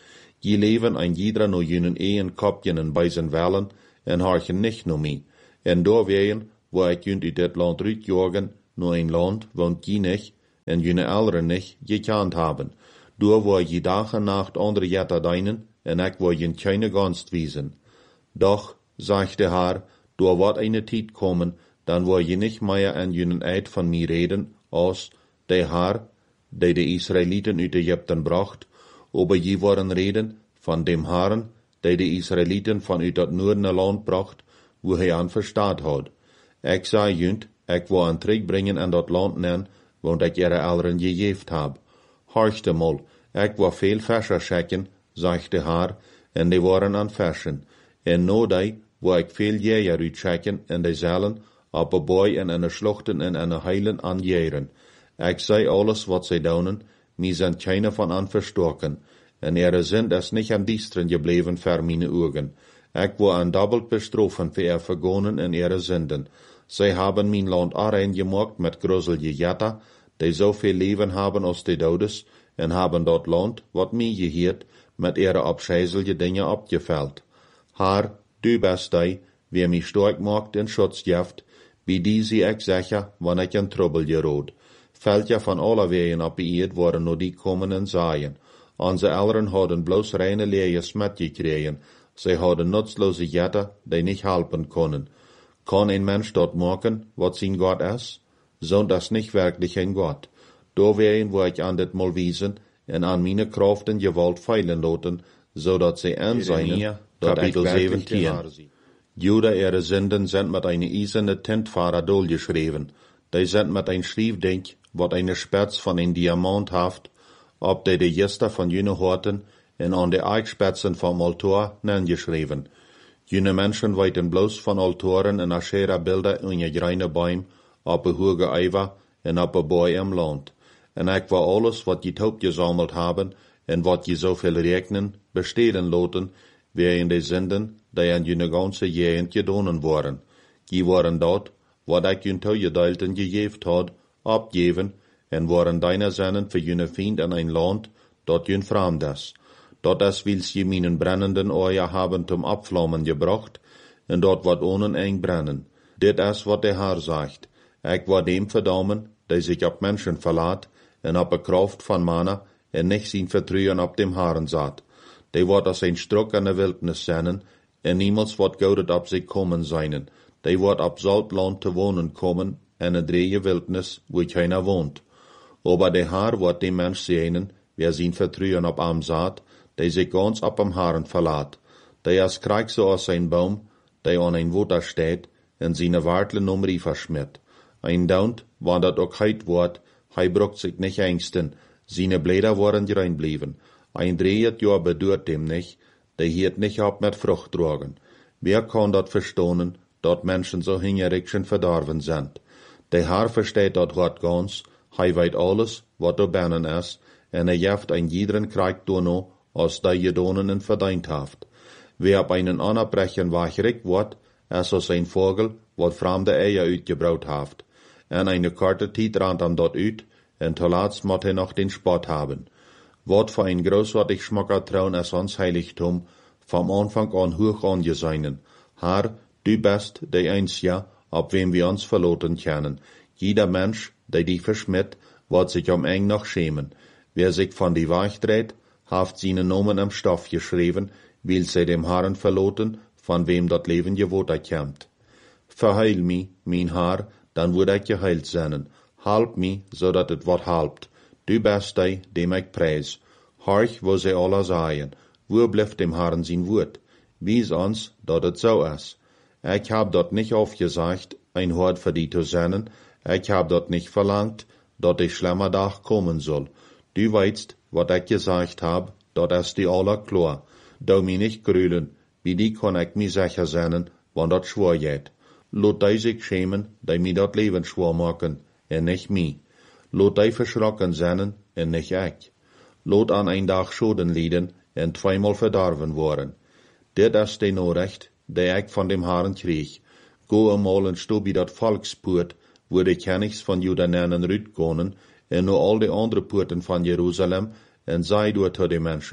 Je leven ein jeder no junen een kopjen en bij zijn wellen, en harchen nicht no mi. En door ween, wo ik junt uit dit land uitjagen, no een land, want je nicht, en june anderen nicht, gekant haben. Door wo je dag en nacht andere jetter deinen, en ik wo je keine Gunst wiesen. Doch, sagte haar, door wat eine tijd kommen, dan wo je nicht mehr an junen Eid von mir reden, als de haar, de Israeliten uit Egypten bracht, aber je worden reden van dem Haaren, de Israeliten van uit dat noorden land bracht, wo hij aan verstaat had. Ik zei junt, ik wil aan terugbrengen aan dat land nen, want ik ihre Eltern gegeven heb. Horchte mal, ik wil veel Fischer schecken, sagte haar, en die waren aan Fischen. En no die, wil ik veel Jäger uitschecken, en die zullen, op een boy en een schluchten en een heilen aan jeren. Ik zei alles wat zij doen, mir sind keine van aan verstoken, en ihre sind es nicht am diesteren gebleven für meine Augen. Ich war an doppelt bestrafen für ihr Vergonen en ihre Sünden. Sie haben mein Land allein gemacht mit gruselige Jätter, die so viel Leben haben als die Todes, en haben dort Land, wat mir gehört, mit ihre abscheuliche Dinge abgefällt. Haar, du bist die, wer mich stark macht en Schutz gibt, wie die sie ich sicher, wann ich in Trouble gerot. Fällt ja von aller Wegen ab Eid waren nur die kommen en saien. Onze Eltern hadden bloß reine Leers mitgekregen. Sie hadden nutzlose Jätter, die nicht helfen können. Kann ein Mensch dort machen, was sein Gott ist? So das nicht wirklich ein Gott. Da wären, wo ich an det mal wiesen, en an meine Kraft und Gewalt feilen lassen, so dass sie an seinen, Kapitel 17. Juda ihre Sünden sind mit einer eiserne Tintfahrer durchgeschrieben. Die sind mit ein Schriftding, wat eine Spitz von ein Diamant haft, ob die Gester von jene Horten en an de Eichspitzen vom Altar nengeschrieben. Jene Menschen weiten bloß von Altoren en Aschera-Bilder in je greine Bäum, op een hoge Eiver en op een Boy im Land. En ik war alles, wat je taub gesammelt haben, en wat je zoveel rekenen, besteden loten, wie in de Sünden, die an jene ganze Gegend gedonen worden. Die waren dort, wat ik jun toegedeelten gegeven had, abgeven, en waren deiner Sennen für jene Fiend an ein Land, dort jün fremd ist. Dort es wils je meinen brennenden Eier haben zum Abflammen gebracht, en dort wat ohnen eng brennen. Dit is wat der Herr sagt. Ich war dem verdammen, der sich op Menschen verlaat, en op de Kraft van Mana, en nicht sein Vertrauen op dem Herrn saat. Die wordt als ein Struck an der Wildnis seinen, en niemals wat goudet op sich kommen seinen. Die wordt op Saltland te wohnen kommen, en een dreie Wildnis, wo keiner wohnt. Aber der Herr wird dem Mensch sehen, wer sein Vertrauen op am saat, der sich ganz op am Herrn verlaat. Der is krijg so als ein Baum, der an ein Water steht, en seine Wartlen Rie verschmiert. Ein Daunt, wann dat ook heit wordt, hij brucht sich nicht ängsten, seine Blätter worden rein blieben. Ein dreht Jahr bedurt dem nicht, der hiert nicht ab mit Frucht tragen. Wer kann dat verstonen, dat Menschen so hingerikschen verdorven sind? Der Herr versteht dat Wort ganz, hij weet alles, wat do bennen is, en jeft ein jeden Krieg no, als die gedonen en verdient haft. Wer op einen anerbrechen wachrik wordt, is als ein Vogel, wat fremde Eier uitgebraut haft. En eine korte tijd randt am dort uit, en tolaats moet hij noch den Spott haben. Wat für ein großartig schmacker Traun is ons Heiligtum, vom Anfang an hoch angeseinen. Herr, du bist der Einzige, op wem wir uns verloten können. Jeder Mensch, der dich verschmitt, wird sich eng noch schämen. Wer sich von die Weich dreht, haft seine Nomen am Stoff geschrieben, will sie dem Herrn verloten, von wem dat Leben gewohnt kämmt. Verheil mi, mein Herr, dann würd ich geheilt sein. Halb mi, so dat het wat halbt. Du bist die, dem ich preis. Horch, wo sie alle sagen, wo blieft dem Herrn sein Wort? Wies uns, dat het so is. Ich hab dort nicht aufgesagt, ein Hort für die zu senden, ich hab dort nicht verlangt, dat die schlimmer Tag kommen soll. Du weißt, wat ich gesagt hab, dat is die aller klar. Du mi nicht grülen, wie die kann ich mi sicher sein, wann dat schwor geht. Lot die sich schämen, die mi dat Leben schwor machen, en nicht mi. Lot die verschrocken sein, en nicht ich. Lot an ein Tag Schoden lieden, en zweimal verdorven worden. Dit is de Nachricht, die ich von dem Herrn krieg. Go einmal en sto bij dat Volkspoort, wo de Königs von Juda nennen rütgonen, en nur all de andere Poorten von Jerusalem, en sei door te de Menschen.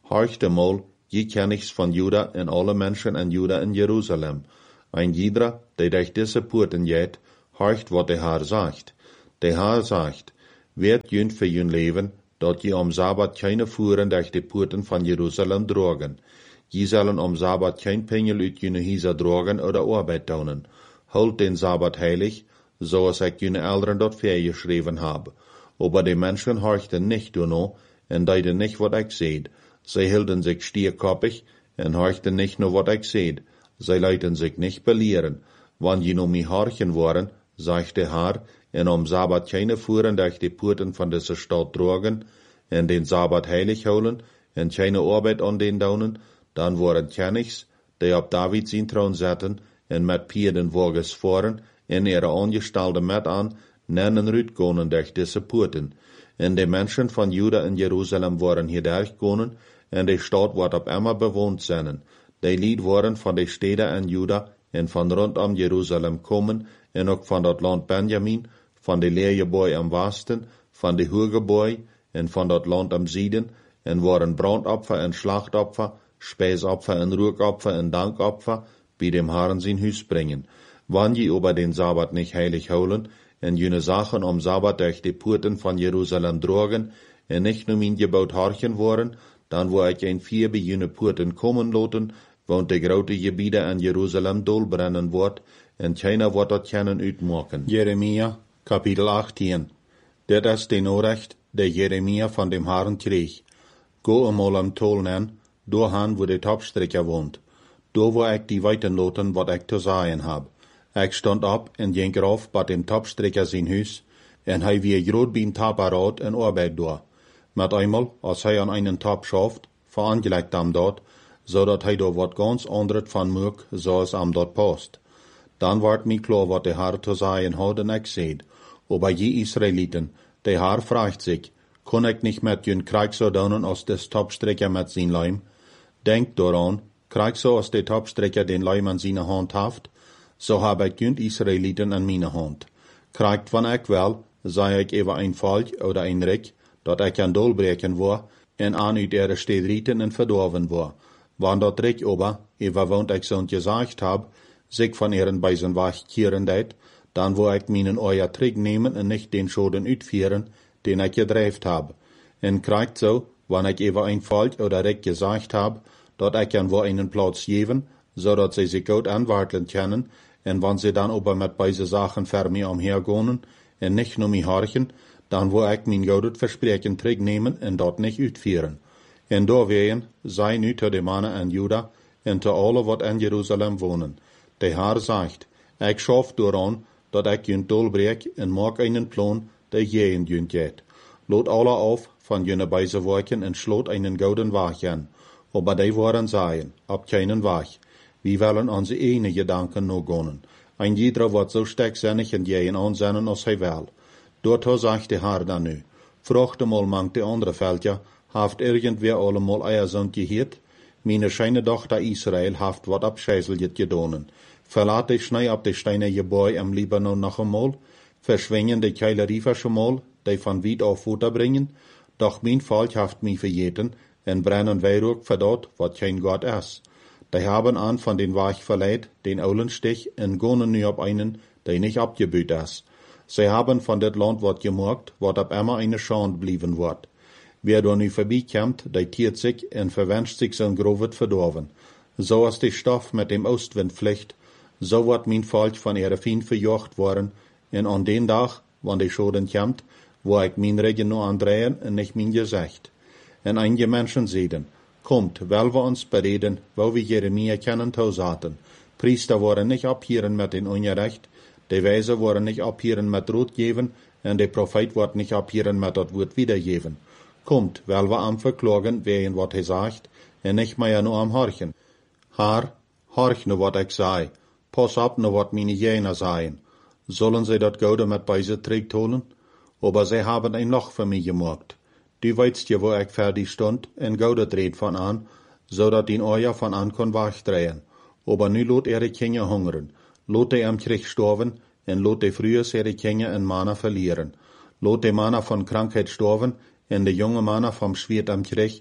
Horchte mal, je kennigs van Juda en alle mensen en Juda in Jeruzalem. Ein jeder, der durch diese Poorten geht, horcht, wat de Haar sagt. De Haar sagt, werd jünt für jün leven, dat je am Sabbat keine Fuhren durch die Poorten van Jerusalem drogen. Je zullen am Sabbat kein Pengel uit jüne Hieser drogen oder Arbeit taunen. Holt den Sabbat heilig, zoals ik jüne Eltern dort geschrieben habe. Aber die Menschen horchten nicht no, en deiden nicht, wat ik seed. Sie hielden sich stierkoppig, en horchten nicht nur, wat ik seed. Sie leiten sich nicht belehren. Wann je no mi horchen waren, sagt der Herr, en am Sabbat keine Fuhren durch die Poorten von dieser Stadt drogen, en den Sabbat heilig holen, en keine Arbeit an den daunen, dann waren Kenigs, die op David zijn troon zetten, en met Pierdenwagens voeren, en ihre Angestellte met an, nennen uitgonen durch diese Poorten. En de mensen van Juda en Jeruzalem waren hier durchgonen, en de stad wordt op immer bewoond zijn. Die lied waren van de steden en Juda, en van rondom Jeruzalem komen, en ook van dat land Benjamin, van de leergeboy am Westen, van de Hurgeboy, en van dat land am Zieden, en waren brandopfer en slachtopfer, Speisopfer en Ruhkopfer en Dankopfer, bij dem Herrn zijn Huis bringen. Wann je über den Sabbat nicht heilig holen, en jene Sachen am Sabbat durch die Poorten von Jerusalem drogen, en nicht nur min gebaut horchen worden, dann wo ich ein 4 bij jene Poorten kommen loten, want de grote gebiede an Jerusalem dolbrennen wordt, en keiner wordt dat kennen uitmaken. Jeremia, Kapitel 18. Dit is de Nachricht, der Jeremia von dem Herrn kreeg. Go einmal am Tolnen, doorhan wo de Topstrecker wohnt. Do wo ik die weiten loten wat ik te zeggen hab. Ik stond op en ging rauf bij dem Topstrecker zijn huis, en hij wie groot bij een taparood en arbeid door. Met eenmaal, als hij aan einen Top schaft, verangelegt am dort, zodat hij door wat ganz anderes van moek, zoals am dort past. Dan wordt mij klar wat de Herr te zeggen had en ik zeid. Aber je Israeliten, de Herr fragt sich, kon ik niet met jun krijg zo doen als des Topstrecker met zijn Leim? Denkt daran, krijg zo als de Topstrecker den Leim an seine Hand haft, so hab ik jun Israeliten an meine Hand. Krijgt van ik wel, sei ik über ein Volk oder ein Reck, dat ik an dolbreken war, en aan uit ihre Stedrieten en verdorven war. Wann dat Reck aber, über wont ik zo'n gesagt hab, sich von ihren Beisen wachkieren deit, dann wo ik meinen euer Trick nehmen en nicht den Schoden uitvieren, den ik gedreift hab. En krijgt zo, wann ik über ein Volk oder Reck gesagt hab, dat ik an wo einen Platz geven, zodat sie sich gut anwarteln können, en wann sie dann aber mit beise Sachen ver mir umhergonen, en nicht nur mich horchen, dann wo ik mein goudet Versprechen Trick nehmen en dat nicht uitvieren. En doorwegen, sei nu te de mannen en Juda, en te alle wat in Jerusalem wonen. De Herr sagt, ik schaf dooraan, dat ik jun dolbreek en maak einen Plan, der jeen jun geht. Lot alle auf van jene beise werken en slot einen gouden Wach an. Aber die waren sagen, ab keinen Wach. Wir wollen onze ene Gedanken no gonen. Ein jeder wird so stecksinnig en jeen ansennen als hij will. Dort sagt der Herr dann nu, vracht mal mank de andere Veldja, haft irgendwer allemal eiersund gehört? Meine scheine Tochter Israel haft wat abscheißeljet gedonen. Verlaat de schnei ab de steine Gebäu am Libanon noch einmal, verschwingen de Keilerie schon mal, die von Wied auf Futter bringen, doch mein Volk haft mich verjeten, en brennen Weihrug für dort, wat kein Gott is. Die haben an von den Wach verleiht, den Aulenstich, en gonen nu op einen, der nicht abgebüht is. Sie haben von dat Land wat gemerkt, wat ab immer eine Schande blieben wird. Wer da nu vorbeikommt, der tiert sich en verwünscht sich sein Grovet verdorven. So als die Stoff mit dem Ostwind fliegt, so wird mein Volk von ihrer Feind verjocht worden, en an den Tag, wann die Schoden kommt, wo ich mein Regen nur andrehen en nicht mein Gesicht. En einige Menschen sagen, kommt, weil wir uns bereden, wo wir Jeremia kennen tausaten. Priester waren nicht abhieren mit den Unrecht, die Weise waren nicht abhieren mit Rot geben, en der Prophet wird nicht abhieren mit das Wort wiedergeben. Kommt, weil wir am verklagen, wegen wat hij sagt, en nicht mehr nur am horchen. Herr, horch nu wat ik sei, pas op nu wat meine Jener seien. Sollen sie dat Goude mit beise trägt holen? Aber sie haben ein Loch für mich gemacht. Du weißt ja, wo ich fertig stund, en Goude dreht von an, so dat die Euer von an kon wachdrehen. Aber nu lot ihre Kinder hungern, lot die am Krieg storven, en lot die früher ihre Kinder en Mana verlieren. Lot die Mana von Krankheit storven, en de junge Mana vom Schwert am Krieg,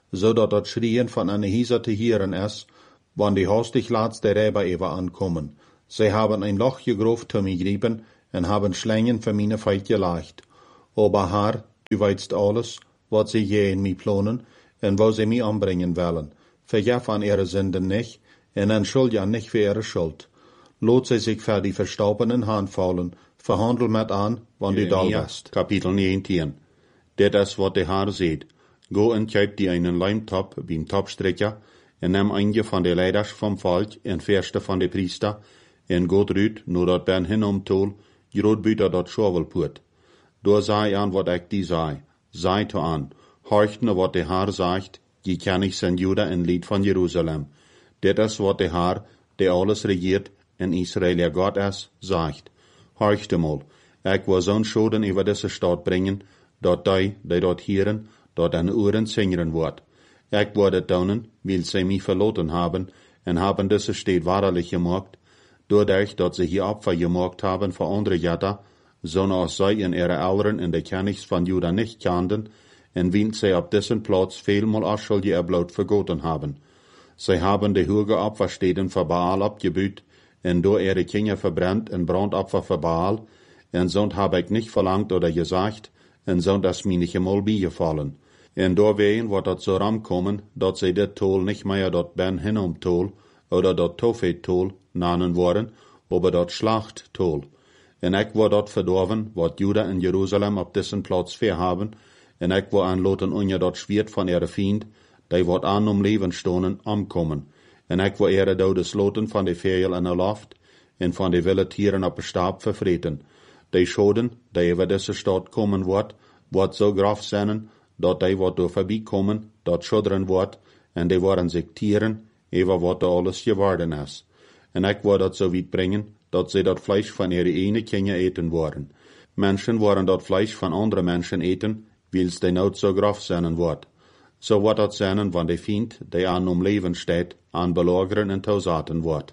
so dat Schrien von einer Hieser te hieren is, wann die hastig laatste Räber even ankommen. Sie haben ein Loch gegroft zu mir grieben und haben Schlängen für meine Feit geleicht. Aber Herr, du weißt alles, was sie je in mir planen und wo sie mich anbringen wollen. Vergef an ihre Sünden nicht und entschuldige nicht für ihre Schuld. Lot sie sich für die verstaubenen Hand fallen, verhandel mit an, wann du da bist. Kapitel 19. Dit is wat de Herr seht. Go en kjøp die einen Leimtop beim Topstrekker, en neem eindje van de leiders vom Volk en verste van de priester, en gaat uit, nu dat ben hinomtol, groot buiten dat schovelpoort. Door zei aan wat ik die zei. Zei to aan, horcht naar wat de Herr zegt, die ken ik zijn Juda en lied van Jeruzalem. Dit is wat de Herr, die alles regiert en Israël ja God is, zegt. Horcht mal, ik wil zo'n schoden over deze stad brengen, dat die dat hieren, dat aan oren zingeren wordt. Ik wil het doen, weil sie mich verloten haben, en haben deze stad waarlijk gemaakt, doordat dat ze hier Opfer gemaakt haben voor andere Jada, zoals zij in ihre Ouderen in de kennis van Juda nicht kenden, en wien zij op dessen plaats veelmal Aschel je bloot vergoten haben. Zij haben de hoge Opfersteden voor Baal abgebüht, en door ihre Kinder verbrennt en Brandopfer voor Baal, en zond heb ik nicht verlangt oder gesagt, en zond is mir nicht einmal bijgevallen. En doorwegen wordt dat zo ramkomen, dat zij dit tol nicht meer dat Ben Hinnom tol, oder dat Tofet tol, nanen worden, aber dat Schlacht tol. En ik word dat verdorven, wat Juda en Jeruzalem op dessen plaats verhaben, en ik word aanloten unje dat Schwert van ihre Fiend, die wordt aan leven stonen, omkomen. En ik word ihre dode sloten van de vegel in de loft, en van de wilde tieren op de staap vervreten. Die schoden, die over deze stad komen wordt zo graf zijn, dat die wordt door voorbij komen, dat schudderen wordt, en die worden zich tieren, over wat er alles geworden is. En ik word dat zo weit brengen, dat zij dat Fleisch van ihre ene Kinder eten worden. Menschen worden dat Fleisch van andere Menschen eten, wils die nood zo graf zijn wordt. Zo wordt dat zijn van de Fiend, die aan leven steht, aan belageren en toezaten wordt.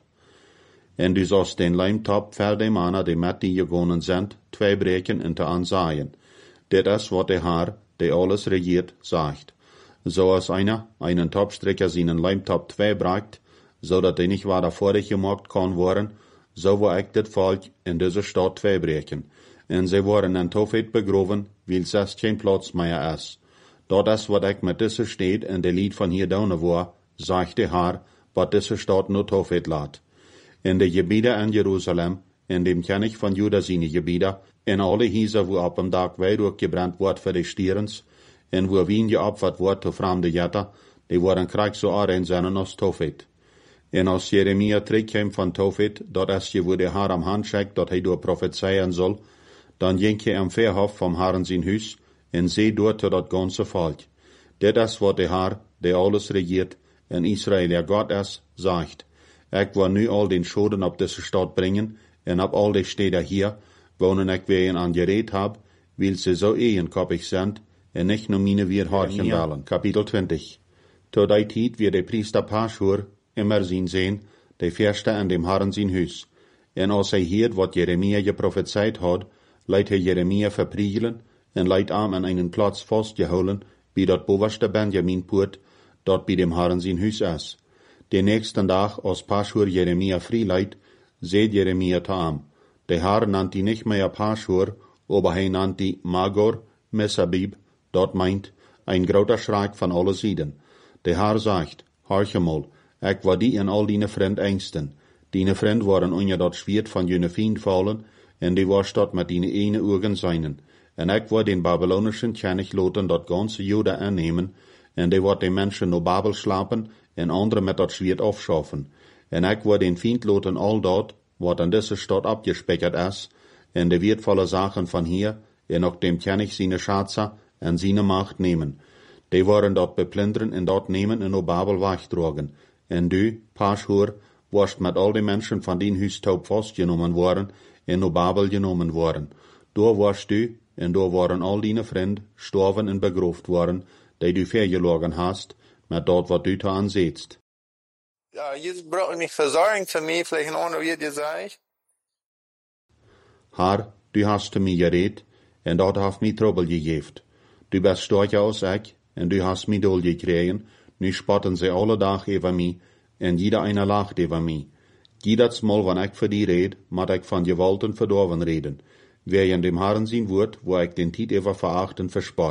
En du zost den Leimtop voor de mannen die met die gegonen zijn, twee breken en te aanzaaien. Dit is wat de Herr, die alles regiert, zegt. Zoals einer einen Topstrekker seinen Leimtop twee breekt, zodat hij niet weiter vorig gemaakt kan worden, zo wil ik dit volk in deze stad twee breken. En zij worden in Tofet begroven, weil es geen plaats meer is. Dat is wat ik met deze stad en de lied van hier donen wil, zegt de Herr, wat deze stad nu Tofet laat. In de gebieden in Jeruzalem, in dem König van Juda seine gebieden, in alle Häuser, wo op een dag weidurch gebrannt wordt voor de stierens, en wo wien geopfert wordt te vreemde Jetter, die worden krijg zo aan zijn als Tofet. En als Jeremia terugkwam van Tofet, dat is je wo de Herr am hand schickt, dat hij door prophezeien zal, dan ging je am Verhof vom Herrn zijn huis, en zee door tot dat ganze volk. Dit is wat de Herr, die alles regiert, en Israël ja God is, zegt. Ik wil nu al den schoden op deze stad brengen, en op al de steden hier, wonen ik weer aan gereed heb, wil ze zo eenkoppig zijn, en nicht nur meine wir horchen wollen. Kapitel 20. Tot die tijd wird der Priester Paschur immer sehen, der Fürste an dem Herrn sein Hus. En als hij hiert wat Jeremia geprophezeit had, leidt hij Jeremia verpriegelen, en leidt am an einen Platz vastgehouden, bij dat bovenste Benjaminpoort, dat bij dem Herrn sein Hus is. Den nächsten Tag, als Paschur Jeremia frei seht Jeremia tam. Der Herr nannt die nicht mehr Paschur, aber hij nannt die Magor, Messabib, dat meint, ein groter Schreck von alle Seiten. Der Herr sagt, horche mal, ik war die en al dine vriend engsten. Dine vriend waren onder dat Schwert van jene Fiend vallen, en die was dat met dine ene Augen seinen. En ik war den babylonischen König loten dat ganze Juda annehmen, en die wordt de mensen no Babel slapen, en andere met dat Schwert afschaffen. En ik war den Fiend loten al dat, wat an deze stad abgespekert is, en de wertvolle Sachen van hier, en ook dem König seine Schatze, en seine Macht nemen. Die waren dat beplunderen en dat nemen en op Babel wegdragen. En du, Paschur, warst met al die mensen van dien huis taub vastgenomen worden en op Babel genomen worden. Door warst du, en door waren al die vriend gestorven en begroofd worden, die du vergelogen hast, met dat wat du te aanzetst. Ja, Jesus braucht nicht Versorgung für mich, vielleicht ein anderer wird dir sagen. Herr, du hast zu mir geredet, en dat heeft mij trouble gegeven. Du bist starker als ik, en du hast mi dol gekregen, nu spotten sie alle Dag über mi, en jeder einer lacht über mi. Jedes Mal, wann ich für die red, mat ich von Gewalt und Verdorven reden, wer in dem Herren sein wird, wo ich den Tiet über verachten verspott.